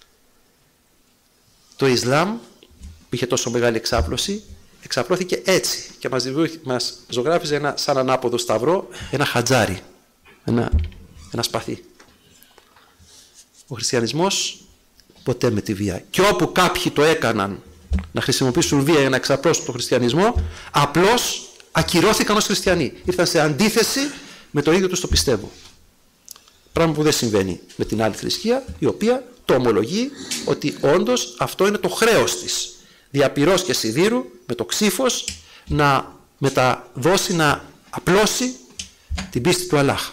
Το Ισλάμ, που είχε τόσο μεγάλη εξάπλωση, εξαπλώθηκε έτσι και μας, μας ζωγράφιζε ένα, σαν ανάποδο σταυρό, ένα χατζάρι, ένα, ένα σπαθί. Ο χριστιανισμός ποτέ με τη βία. Και όπου κάποιοι το έκαναν να χρησιμοποιήσουν βία για να εξαπλώσουν τον χριστιανισμό, απλώς ακυρώθηκαν ως χριστιανοί. Ήρθαν σε αντίθεση με το ίδιο τους το πιστεύω. Πράγμα που δεν συμβαίνει με την άλλη θρησκεία, η οποία το ομολογεί ότι όντως αυτό είναι το χρέος της. Διαπυρός και σιδήρου με το ξύφος να μεταδώσει, να απλώσει την πίστη του Αλλάχ.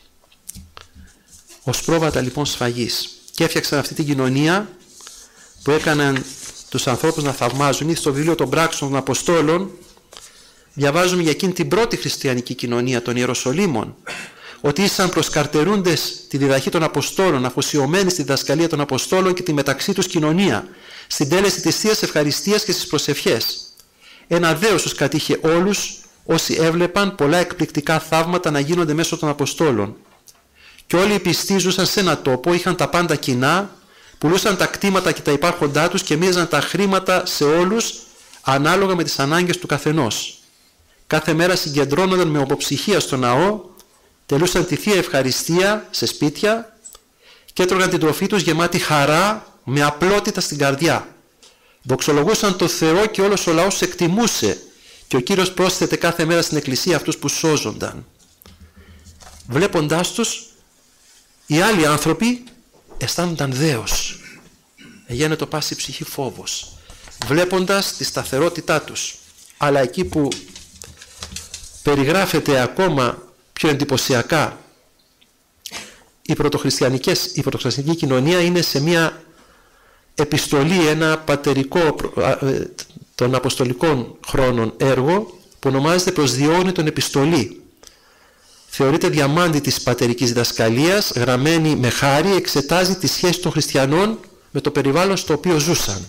Ως πρόβατα λοιπόν σφαγής. Και έφτιαξαν αυτή την κοινωνία που έκαναν τους ανθρώπους να θαυμάζουν. Ήδη στο βιβλίο των πράξεων των Αποστόλων διαβάζουμε για εκείνη την πρώτη χριστιανική κοινωνία των Ιεροσολύμων, ότι ήσαν προσκαρτερούντες τη διδαχή των Αποστόλων, αφοσιωμένοι στη διδασκαλία των Αποστόλων και τη μεταξύ τους κοινωνία, στην τέλεση της Θείας Ευχαριστίας και στις προσευχές. Ένα δέος τους κατήχε όλους όσοι έβλεπαν πολλά εκπληκτικά θαύματα να γίνονται μέσω των Αποστόλων. Και όλοι οι πιστοί ζούσαν σε ένα τόπο, είχαν τα πάντα κοινά, πουλούσαν τα κτήματα και τα υπάρχοντά τους και μοίραζαν τα χρήματα σε όλους ανάλογα με τις ανάγκες του καθενός. Κάθε μέρα συγκεντρώνονταν με ομοψυχία στο ναό, τελούσαν τη Θεία Ευχαριστία σε σπίτια και έτρωγαν την τροφή τους γεμάτη χαρά με απλότητα στην καρδιά. Δοξολογούσαν το Θεό και όλος ο λαός τους εκτιμούσε και ο Κύριος πρόσθετε κάθε μέρα στην εκκλησία αυτούς που σώζονταν. Βλέποντάς τους, οι άλλοι άνθρωποι αισθάνονταν δέος. Εγένε το πάση ψυχή φόβος, βλέποντας τη σταθερότητά τους. Αλλά εκεί που περιγράφεται ακόμα πιο εντυπωσιακά η πρωτοχριστιανικές, η πρωτοχριστιανική κοινωνία είναι σε μια επιστολή, ένα πατερικό των αποστολικών χρόνων έργο που ονομάζεται προς Διόνη τον επιστολή. Θεωρείται διαμάντη της πατερικής διδασκαλίας, γραμμένη με χάρη, εξετάζει τη σχέση των χριστιανών με το περιβάλλον στο οποίο ζούσαν.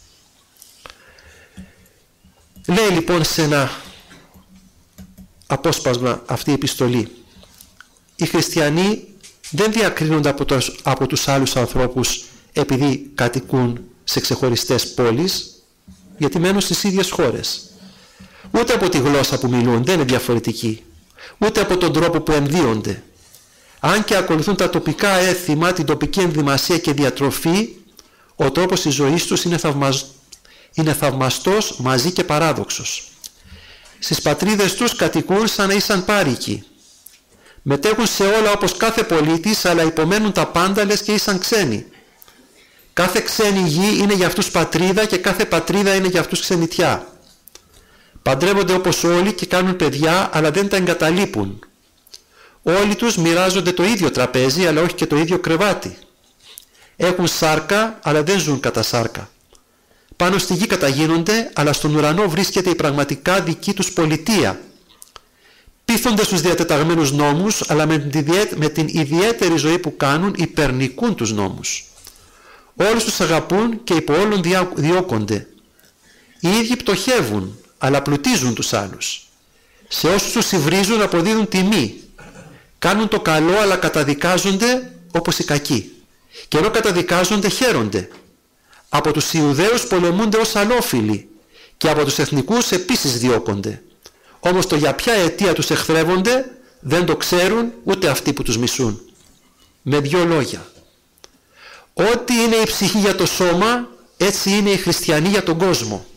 Λέει λοιπόν σε ένα απόσπασμα αυτή η επιστολή: οι χριστιανοί δεν διακρίνονται από τους, από τους άλλους ανθρώπους επειδή κατοικούν σε ξεχωριστές πόλεις, γιατί μένουν στις ίδιες χώρες. Ούτε από τη γλώσσα που μιλούν, δεν είναι διαφορετική, ούτε από τον τρόπο που ενδύονται. Αν και ακολουθούν τα τοπικά έθιμα, την τοπική ενδυμασία και διατροφή, Ο τρόπος της ζωής τους είναι, θαυμασ... είναι θαυμαστός, μαζί και παράδοξος. Στις πατρίδες τους κατοικούν σαν να ήσαν πάρικοι. Μετέχουν σε όλα όπως κάθε πολίτης, αλλά υπομένουν τα πάντα λες και ήσαν ξένοι. Κάθε ξένη γη είναι για αυτούς πατρίδα και κάθε πατρίδα είναι για αυτούς ξενιτιά. Παντρεύονται όπως όλοι και κάνουν παιδιά, αλλά δεν τα εγκαταλείπουν. Όλοι τους μοιράζονται το ίδιο τραπέζι, αλλά όχι και το ίδιο κρεβάτι. Έχουν σάρκα, αλλά δεν ζουν κατά σάρκα. Πάνω στη γη καταγίνονται, αλλά στον ουρανό βρίσκεται η πραγματικά δική τους πολιτεία. Πείθονται στους διατεταγμένους νόμους, αλλά με την ιδιαίτερη ζωή που κάνουν υπερνικούν τους νόμους. Όλους τους αγαπούν και υπό όλων διώκονται. Οι ίδιοι πτωχεύουν, αλλά πλουτίζουν τους άλλους. Σε όσους τους υβρίζουν αποδίδουν τιμή. Κάνουν το καλό, αλλά καταδικάζονται όπως οι κακοί. Και ενώ καταδικάζονται χαίρονται. Από τους Ιουδαίους πολεμούνται ως αλόφιλοι και από τους εθνικούς επίσης διώκονται. Όμως το για ποια αιτία τους εχθρεύονται δεν το ξέρουν ούτε αυτοί που τους μισούν. Με δύο λόγια. Ό,τι είναι η ψυχή για το σώμα, έτσι είναι οι χριστιανοί για τον κόσμο.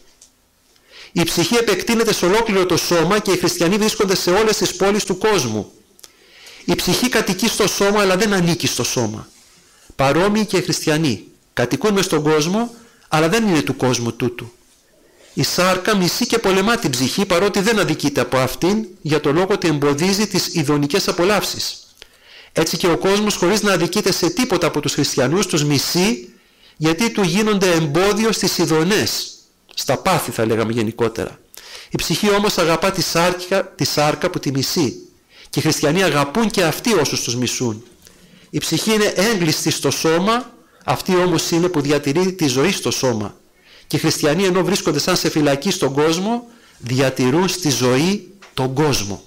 Η ψυχή επεκτείνεται σε ολόκληρο το σώμα και οι χριστιανοί βρίσκονται σε όλες τις πόλεις του κόσμου. Η ψυχή κατοικεί στο σώμα, αλλά δεν ανήκει στο σώμα. Παρόμοιοι και οι χριστιανοί κατοικούν μες στον κόσμο, αλλά δεν είναι του κόσμου τούτου. Η σάρκα μισεί και πολεμά την ψυχή, παρότι δεν αδικείται από αυτήν, για το λόγο ότι εμποδίζει τις ειδονικές απολαύσεις. Έτσι και ο κόσμος, χωρίς να αδικείται σε τίποτα από τους χριστιανούς, τους μισεί, γιατί του γίνονται εμπόδιο στις ειδονές, στα πάθη θα λέγαμε γενικότερα. Η ψυχή όμως αγαπά τη σάρκα, τη σάρκα που τη μισεί, και οι χριστιανοί αγαπούν και αυτοί όσους τους μισούν. Η ψυχή είναι έγκλειστη στο σώμα, αυτή όμως είναι που διατηρεί τη ζωή στο σώμα. Και οι χριστιανοί, ενώ βρίσκονται σαν σε φυλακή στον κόσμο, διατηρούν στη ζωή τον κόσμο.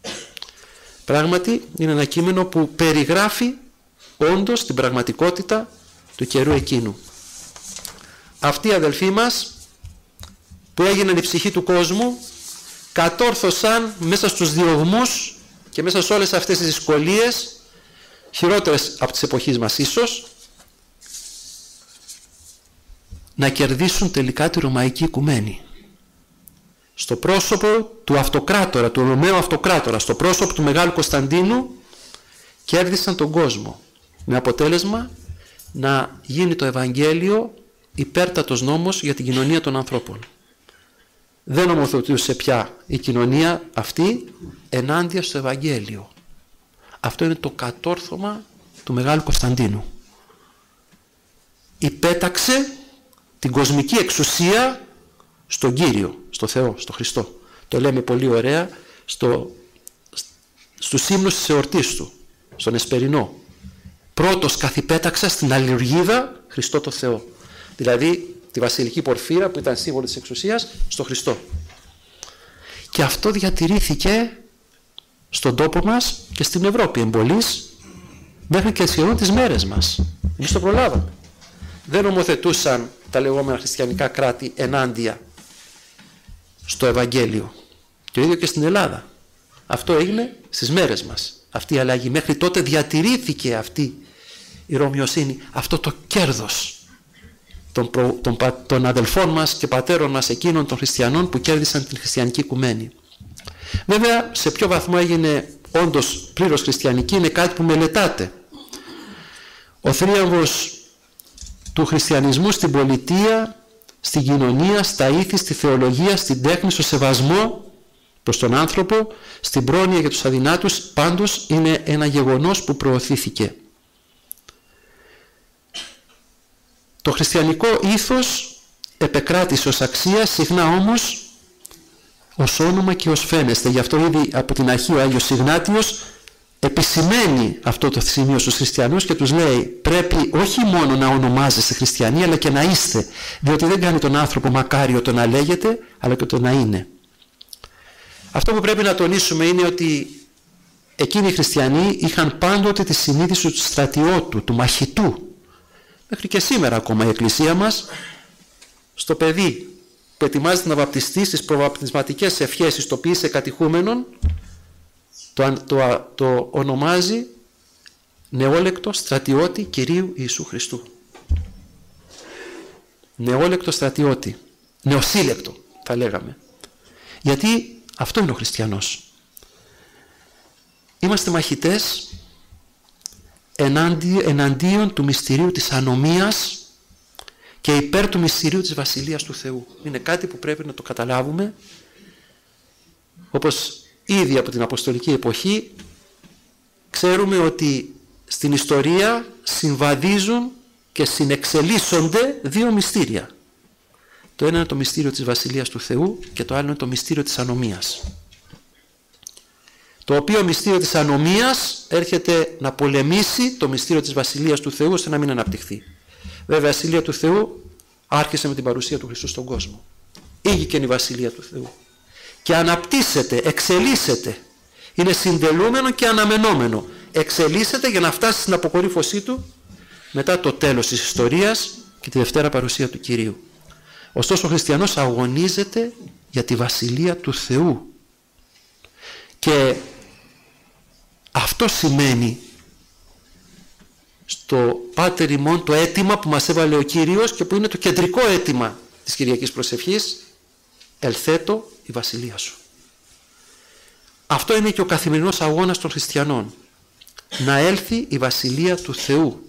Πράγματι είναι ένα κείμενο που περιγράφει όντως την πραγματικότητα του καιρού εκείνου. Αυτοί οι αδελφοί μας που έγιναν η ψυχή του κόσμου κατόρθωσαν μέσα στους διωγμούς και μέσα σε όλες αυτές τις δυσκολίες, χειρότερες από τις εποχής μας ίσως, να κερδίσουν τελικά τη Ρωμαϊκή Οικουμένη. Στο πρόσωπο του αυτοκράτορα, του Ρωμαίου αυτοκράτορα, στο πρόσωπο του Μεγάλου Κωνσταντίνου, κέρδισαν τον κόσμο. Με αποτέλεσμα να γίνει το Ευαγγέλιο υπέρτατος νόμος για την κοινωνία των ανθρώπων. Δεν νομοθετούσε πια η κοινωνία αυτή ενάντια στο Ευαγγέλιο. Αυτό είναι το κατόρθωμα του Μεγάλου Κωνσταντίνου. Υπέταξε την κοσμική εξουσία στον Κύριο, στο Θεό, στο Χριστό. Το λέμε πολύ ωραία στο, στους ύμνους της εορτής του, στον Εσπερινό. Πρώτος καθυπέταξα στην αλληλουργίδα Χριστό το Θεό. Δηλαδή τη βασιλική πορφύρα που ήταν σύμβολο της εξουσίας στο Χριστό. Και αυτό διατηρήθηκε στον τόπο μας και στην Ευρώπη εμπολής μέχρι και σχεδόν τις μέρες μας. Εμείς το προλάβαμε. Δεν νομοθετούσαν τα λεγόμενα χριστιανικά κράτη ενάντια στο Ευαγγέλιο. Το ίδιο και στην Ελλάδα. Αυτό έγινε στις μέρες μας. Αυτή η αλλαγή. Μέχρι τότε διατηρήθηκε αυτή η ρωμιοσύνη, αυτό το κέρδος των, προ, των, των αδελφών μας και πατέρων μας, εκείνων των χριστιανών που κέρδισαν την χριστιανική οικουμένη. Βέβαια, σε ποιο βαθμό έγινε όντως πλήρως χριστιανική είναι κάτι που μελετάτε. Ο θρίαμβος του χριστιανισμού στην πολιτεία, στην κοινωνία, στα ήθη, στη θεολογία, στην τέχνη, στο σεβασμό προς τον άνθρωπο, στην πρόνοια για τους αδυνάτους, πάντως είναι ένα γεγονός που προωθήθηκε. Το χριστιανικό ήθος επεκράτησε ως αξία, συχνά όμως ως όνομα και ως φαίνεστε. Γι' αυτό ήδη από την αρχή ο Άγιος Ιγνάτιος επισημαίνει αυτό το σημείο στους χριστιανούς και τους λέει πρέπει όχι μόνο να ονομάζεστε χριστιανοί αλλά και να είστε, διότι δεν κάνει τον άνθρωπο μακάριο το να λέγεται αλλά και το να είναι. Αυτό που πρέπει να τονίσουμε είναι ότι εκείνοι οι χριστιανοί είχαν πάντοτε τη συνείδηση του στρατιώτου, του μαχητού. Μέχρι και σήμερα ακόμα η Εκκλησία μας στο παιδί που ετοιμάζεται να βαπτιστεί στις προβαπτισματικές ευχές ιστοποίησε κατηχούμενων το, το, το ονομάζει νεόλεκτο στρατιώτη Κυρίου Ιησού Χριστού. νεόλεκτο στρατιώτη, νεοσύλλεκτο θα λέγαμε. Γιατί αυτό είναι ο χριστιανός. Είμαστε μαχητές εναντί, εναντίον του μυστηρίου της ανομίας και υπέρ του μυστηρίου της Βασιλείας του Θεού. Είναι κάτι που πρέπει να το καταλάβουμε, όπως ήδη από την Αποστολική εποχή ξέρουμε ότι στην ιστορία συμβαδίζουν και συνεξελίσσονται δύο μυστήρια. Το ένα είναι το μυστήριο της Βασιλείας του Θεού και το άλλο είναι το μυστήριο της ανομίας. Το οποίο μυστήριο της ανομίας έρχεται να πολεμήσει το μυστήριο της Βασιλείας του Θεού ώστε να μην αναπτυχθεί. Βέβαια η Βασιλεία του Θεού άρχισε με την παρουσία του Χριστού στον κόσμο. Ήγηκε η Βασιλεία του Θεού και αναπτύσσεται, εξελίσσεται. Είναι συντελούμενο και αναμενόμενο. Εξελίσσεται για να φτάσει στην αποκορύφωσή του μετά το τέλος της ιστορίας και τη Δευτέρα παρουσία του Κυρίου. Ωστόσο ο χριστιανός αγωνίζεται για τη Βασιλεία του Θεού. Και αυτό σημαίνει στο Πάτερ ημών το αίτημα που μας έβαλε ο Κύριος και που είναι το κεντρικό αίτημα της Κυριακής Προσευχής: ελθέτω η Βασιλεία σου. Αυτό είναι και ο καθημερινός αγώνας των χριστιανών. Να έλθει η Βασιλεία του Θεού.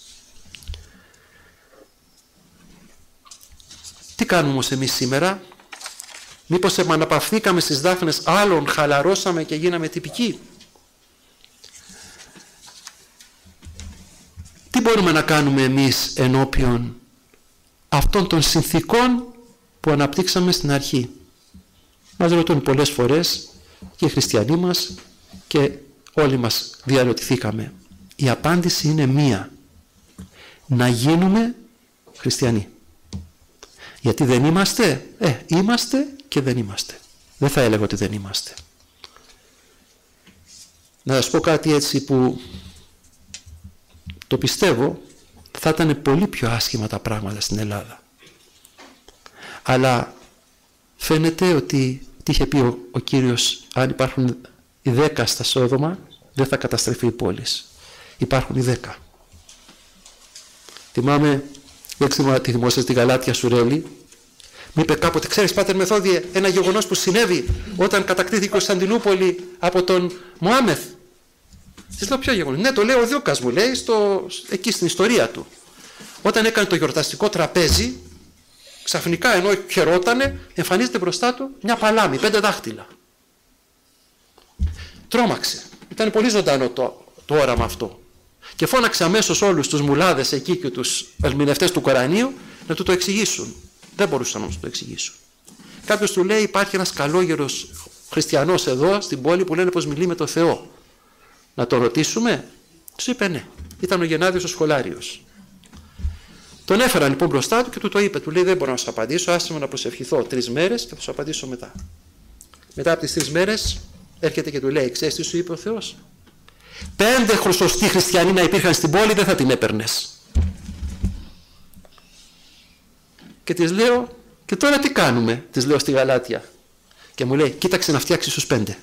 Τι κάνουμε όμως εμείς σήμερα? Μήπως επαναπαυθήκαμε στις δάφνες άλλων, χαλαρώσαμε και γίναμε τυπικοί? Τι μπορούμε να κάνουμε εμείς ενώπιον αυτών των συνθήκων που αναπτύξαμε στην αρχή? Μας ρωτούν πολλές φορές και οι χριστιανοί μας και όλοι μας διαρωτηθήκαμε. Η απάντηση είναι μία: να γίνουμε χριστιανοί. Γιατί δεν είμαστε? Ε, είμαστε και δεν είμαστε. Δεν θα έλεγα ότι δεν είμαστε. Να σας πω κάτι έτσι που το πιστεύω, θα ήταν πολύ πιο άσχημα τα πράγματα στην Ελλάδα. Αλλά φαίνεται ότι τι είχε πει ο, ο Κύριος: αν υπάρχουν οι δέκα στα Σόδομα, δεν θα καταστρεφεί η πόλη. Υπάρχουν οι δέκα. Θυμάμαι, δεν ξέρω τι θυμόσαι στη Γαλάτια Σουρέλη, μου είπε κάποτε: ξέρεις Πάτερ Μεθόδιε, ένα γεγονός που συνέβη όταν κατακτήθηκε η Κωνσταντινούπολη από τον Μωάμεθ? Της λέω: ποιο γεγονός? Ναι, το λέει ο Δούκας, μου λέει, στο, εκεί στην ιστορία του. Όταν έκανε το γιορταστικό τραπέζι, ξαφνικά ενώ χαιρότανε, εμφανίζεται μπροστά του μια παλάμη, πέντε δάχτυλα. Τρόμαξε. Ήταν πολύ ζωντανό το, το όραμα αυτό. Και φώναξε αμέσως όλους τους μουλάδες εκεί και τους ερμηνευτές του Κορανίου να του το εξηγήσουν. Δεν μπορούσαν όμως να το εξηγήσουν. Κάποιος του λέει: υπάρχει ένας καλόγερος χριστιανός εδώ στην πόλη που λένε πως μιλεί με το Θεό. Να το ρωτήσουμε? Τους είπε ναι. Ήταν ο Γεννάδιος ο Σχολάριος. Τον έφεραν λοιπόν μπροστά του και του το είπε. Του λέει: δεν μπορώ να σου απαντήσω, άσε με να προσευχηθώ τρεις μέρες και θα σου απαντήσω μετά. Μετά από τις τρεις μέρες έρχεται και του λέει: ξέρεις τι σου είπε ο Θεός? Πέντε χρυσοστοί χριστιανοί να υπήρχαν στην πόλη, δεν θα την έπαιρνες. Και της λέω: και τώρα τι κάνουμε? Της λέω στη Γαλάτια. Και μου λέει: κοίταξε να φτιάξεις τους πέντε.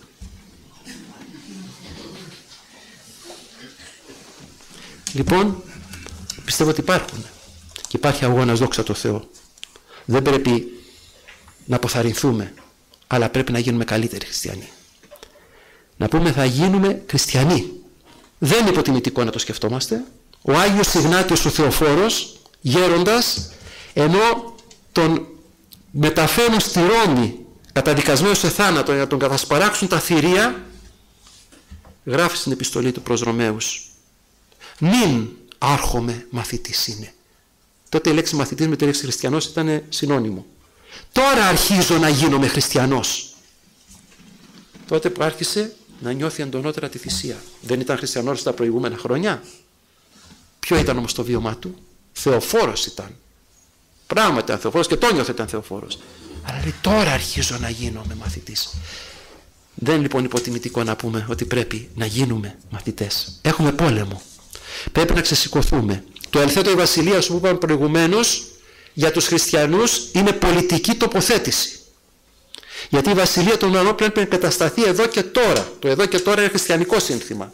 Λοιπόν, πιστεύω ότι υπάρχουν. Και υπάρχει αγώνας, δόξα τω Θεώ. Δεν πρέπει να αποθαρρυνθούμε, αλλά πρέπει να γίνουμε καλύτεροι χριστιανοί. Να πούμε θα γίνουμε χριστιανοί. Δεν είναι υποτιμητικό να το σκεφτόμαστε. Ο Άγιος Ιγνάτιος ο Θεοφόρος, γέροντας, ενώ τον μεταφέρουν στη Ρώμη καταδικασμένο σε θάνατο για να τον κατασπαράξουν τα θηρία, γράφει στην επιστολή του προς Ρωμαίους: μην άρχομαι μαθητής είναι. Τότε η λέξη μαθητής με τη λέξη χριστιανός ήταν συνώνυμο. Τώρα αρχίζω να γίνομαι χριστιανός. Τότε που άρχισε να νιώθει εντονότερα τη θυσία. Δεν ήταν χριστιανός τα προηγούμενα χρόνια? Ποιο ήταν όμως το βίωμά του? Θεοφόρος ήταν. Πράγματι ήταν θεοφόρος και το νιώθε ήταν θεοφόρος. Αλλά λέει: τώρα αρχίζω να γίνομαι μαθητής. Δεν είναι λοιπόν υποτιμητικό να πούμε ότι πρέπει να γίνουμε μαθητές. Έχουμε πόλεμο. Πρέπει να ξεσηκωθούμε. Το ελθέτω η Βασιλεία σου που είπαμε προηγουμένως για τους χριστιανούς είναι πολιτική τοποθέτηση. Γιατί η Βασιλεία των ουρανών πρέπει να εγκατασταθεί εδώ και τώρα. Το εδώ και τώρα είναι χριστιανικό σύνθημα.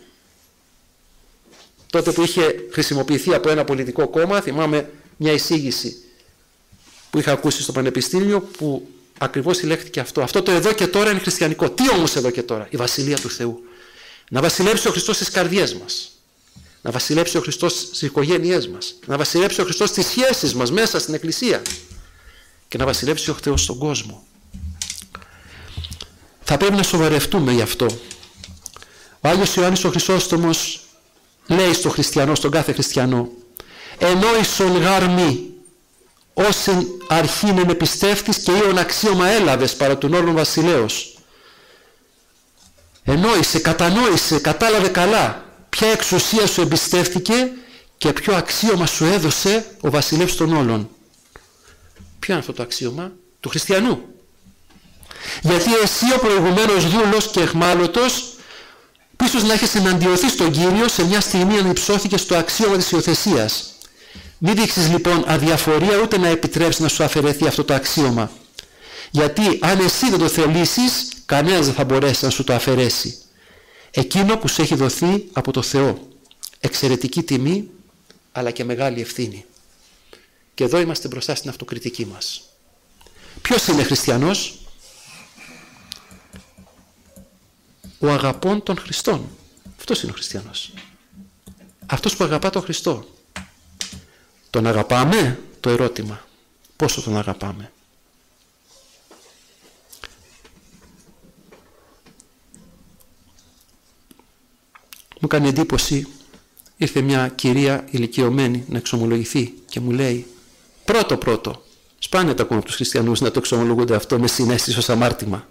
Τότε που είχε χρησιμοποιηθεί από ένα πολιτικό κόμμα, θυμάμαι μια εισήγηση που είχα ακούσει στο πανεπιστήμιο που ακριβώς συλλέχθηκε αυτό. Αυτό το εδώ και τώρα είναι χριστιανικό. Τι όμως εδώ και τώρα? Η Βασιλεία του Θεού. Να βασιλέψει ο Χριστός στις καρδιές μας. Να βασιλέψει ο Χριστός στις οικογένειές μας. Να βασιλέψει ο Χριστός στις σχέσεις μας μέσα στην Εκκλησία. Και να βασιλέψει ο Θεός στον κόσμο. Θα πρέπει να σοβαρευτούμε γι' αυτό. Ο Άγιος Ιωάννης ο Χρυσόστομος λέει στο χριστιανό, στον κάθε χριστιανό, «Ενόησον γάρμη, όσην αρχήν εν επιστεύτης και ήον αξίωμα έλαβες παρά του όρνου βασιλέως». Ενόησε, κατανόησε, κατάλαβε καλά ποια εξουσία σου εμπιστεύτηκε και ποιο αξίωμα σου έδωσε ο βασιλεύς των όλων. Ποιο είναι αυτό το αξίωμα? Του χριστιανού. Γιατί εσύ ο προηγουμένος δούλος και εχμάλωτος, πίσω να έχεις εναντιωθεί στον Κύριο, σε μια στιγμή ανυψώθηκε στο αξίωμα της υιοθεσίας. Μην δείξεις λοιπόν αδιαφορία ούτε να επιτρέψεις να σου αφαιρεθεί αυτό το αξίωμα. Γιατί αν εσύ δεν το θελήσεις, κανένας δεν θα μπορέσει να σου το αφαιρέσει. Εκείνο που σου έχει δοθεί από το Θεό. Εξαιρετική τιμή, αλλά και μεγάλη ευθύνη. Και εδώ είμαστε μπροστά στην αυτοκριτική μας. Ποιος είναι χριστιανός? Ο αγαπών των Χριστών. Αυτός είναι ο χριστιανός. Αυτός που αγαπά τον Χριστό. Τον αγαπάμε? Το ερώτημα. Πόσο τον αγαπάμε? Μου κάνει εντύπωση, ήρθε μια κυρία ηλικιωμένη να εξομολογηθεί και μου λέει, πρώτο πρώτο, σπάνια τα ακούμε από τους χριστιανούς να το εξομολογούνται αυτό με συναίσθηση ως αμάρτημα.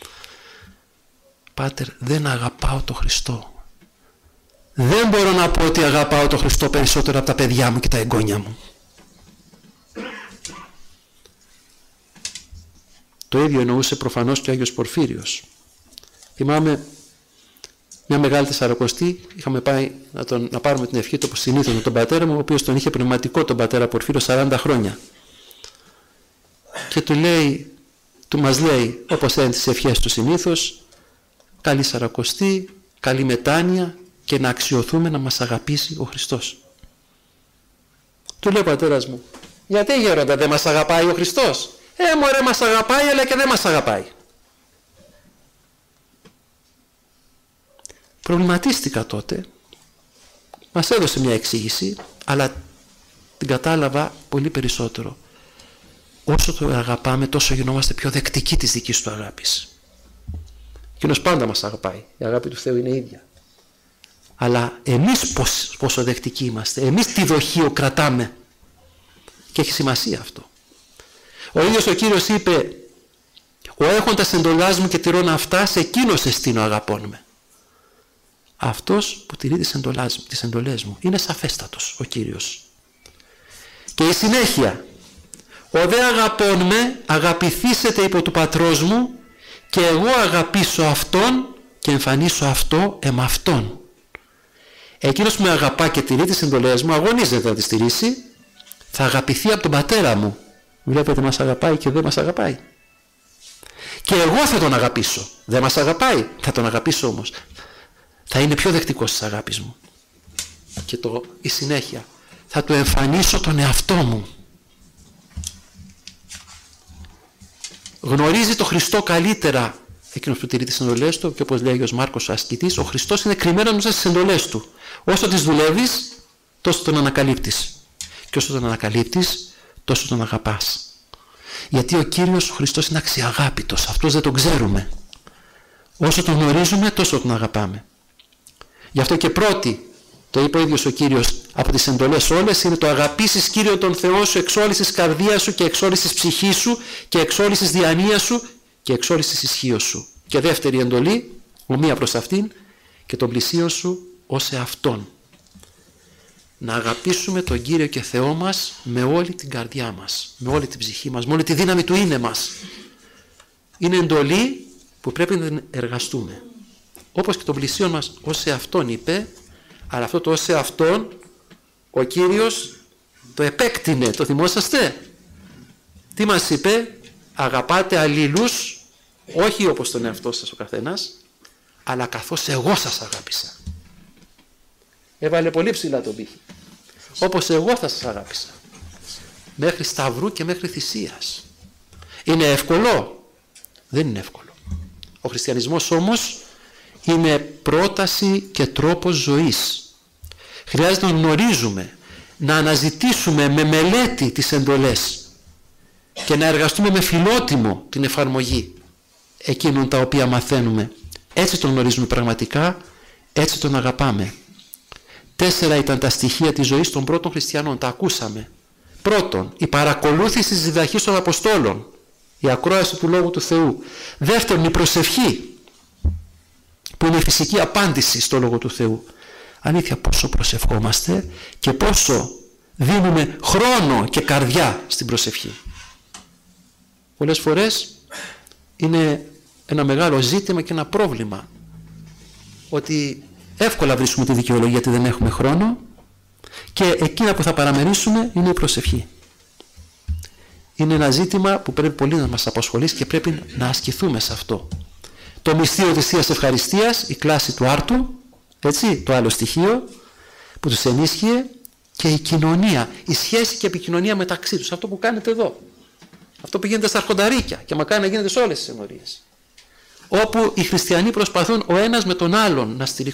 Πάτερ, δεν αγαπάω τον Χριστό. Δεν μπορώ να πω ότι αγαπάω τον Χριστό περισσότερο από τα παιδιά μου και τα εγγόνια μου. Το ίδιο εννοούσε προφανώς και ο Άγιος Πορφύριος. Θυμάμαι μια μεγάλη τεσσαρακοστή, είχαμε πάει να, τον, να πάρουμε την ευχή του όπως συνήθως με τον πατέρα μου, ο οποίος τον είχε πνευματικό τον πατέρα Πορφύριο σαράντα χρόνια. Και του λέει, του μας λέει, όπως είναι τις ευχές του συνήθως, καλή σαρακοστή, καλή μετάνοια και να αξιωθούμε να μας αγαπήσει ο Χριστός. Του λέει ο πατέρας μου, γιατί γέροντα δεν μας αγαπάει ο Χριστός? Ε, μωρέ, μας αγαπάει αλλά και δεν μας αγαπάει. Προβληματίστηκα τότε, μας έδωσε μια εξήγηση, αλλά την κατάλαβα πολύ περισσότερο. Όσο το αγαπάμε, τόσο γινόμαστε πιο δεκτικοί της δικής του αγάπης. Εκείνος πάντα μας αγαπάει, η αγάπη του Θεού είναι ίδια. Αλλά εμείς πόσο, πόσο δεκτικοί είμαστε, εμείς τι δοχείο κρατάμε. Και έχει σημασία αυτό. Ο ίδιος ο Κύριος είπε, ο έχοντας εντολάς μου και τηρών αυτά, σε εκείνος εστίνω αγαπών με. Αυτός που τηρεί τις εντολές, τις εντολές μου. Είναι σαφέστατος ο Κύριος. Και η συνέχεια. Ο δε αγαπών με αγαπηθήσετε υπό του πατρός μου και εγώ αγαπήσω αυτόν και εμφανίσω αυτό εμ' αυτόν. Εκείνος που με αγαπά και τηρεί τις εντολές μου αγωνίζεται να τις τηρήσει, θα αγαπηθεί από τον πατέρα μου. Βλέπετε, μας αγαπάει και δεν μας αγαπάει. Και εγώ θα τον αγαπήσω. Δεν μας αγαπάει, θα τον αγαπήσω όμως. Θα είναι πιο δεκτικός της αγάπης μου. Και το, η συνέχεια. Θα του εμφανίσω τον εαυτό μου. Γνωρίζει το Χριστό καλύτερα εκείνος που τηρεί τις εντολές του, και όπως λέει ο Άγιος Μάρκος ο ασκητής, ο Χριστός είναι κρυμμένος μέσα στις εντολές του. Όσο τις δουλεύεις, τόσο τον ανακαλύπτεις. Και όσο τον ανακαλύπτεις, τόσο τον αγαπάς. Γιατί ο Κύριος ο Χριστός είναι αξιαγάπητος. Αυτός δεν τον ξέρουμε. Όσο τον γνωρίζουμε, τόσο τον αγαπάμε. Γι' αυτό και πρώτη, το είπε ο ίδιος ο Κύριος, από τις εντολές όλες είναι το αγαπήσεις Κύριο τον Θεό σου εξ όλης της καρδίας σου και εξ όλης της ψυχής σου και εξ όλης της διανοίας σου και εξ όλης της ισχύως σου. Και δεύτερη εντολή, ομοία προς αυτήν, και τον πλησίον σου ως εαυτόν. Να αγαπήσουμε τον Κύριο και Θεό μας με όλη την καρδιά μας, με όλη την ψυχή μας, με όλη τη δύναμη του είναι μας. Είναι εντολή που πρέπει να εργαστούμε. Όπως και τον πλησίον μας ως εαυτόν είπε, αλλά αυτό το ως εαυτόν ο Κύριος το επέκτηνε, το θυμόσαστε? Τι μας είπε? Αγαπάτε αλλήλους, όχι όπως τον εαυτό σας ο καθένας, αλλά καθώς εγώ σας αγάπησα. Έβαλε πολύ ψηλά τον πύχη. Όπως εγώ θα σας αγάπησα. μέχρι σταυρού και μέχρι θυσίας. Είναι εύκολο? Δεν είναι εύκολο. Ο χριστιανισμός όμως είναι πρόταση και τρόπος ζωής. Χρειάζεται να γνωρίζουμε, να αναζητήσουμε με μελέτη τις εντολές και να εργαστούμε με φιλότιμο την εφαρμογή εκείνων τα οποία μαθαίνουμε. Έτσι τον γνωρίζουμε πραγματικά, έτσι τον αγαπάμε. Τέσσερα ήταν τα στοιχεία της ζωής των πρώτων χριστιανών, τα ακούσαμε. Πρώτον, η παρακολούθηση της διδαχής των Αποστόλων, η ακρόαση του Λόγου του Θεού. Δεύτερον, η προσευχή, που είναι η φυσική απάντηση στο Λόγο του Θεού. Αλήθεια, πόσο προσευχόμαστε και πόσο δίνουμε χρόνο και καρδιά στην προσευχή. Πολλές φορές είναι ένα μεγάλο ζήτημα και ένα πρόβλημα ότι εύκολα βρίσκουμε τη δικαιολογία γιατί δεν έχουμε χρόνο και εκείνα που θα παραμερίσουμε είναι η προσευχή. Είναι ένα ζήτημα που πρέπει πολύ να μας απασχολήσει και πρέπει να ασκηθούμε σε αυτό. Το μυστήριο της Θείας Ευχαριστίας, η κλάση του άρτου, έτσι, το άλλο στοιχείο που τους ενίσχυε, και η κοινωνία, η σχέση και επικοινωνία μεταξύ τους, αυτό που κάνετε εδώ, αυτό που γίνεται στα αρχονταρίκια και μακάρι να γίνεται σε όλες τις ενορίες, όπου οι χριστιανοί προσπαθούν ο ένας με τον άλλον να στηριχθούν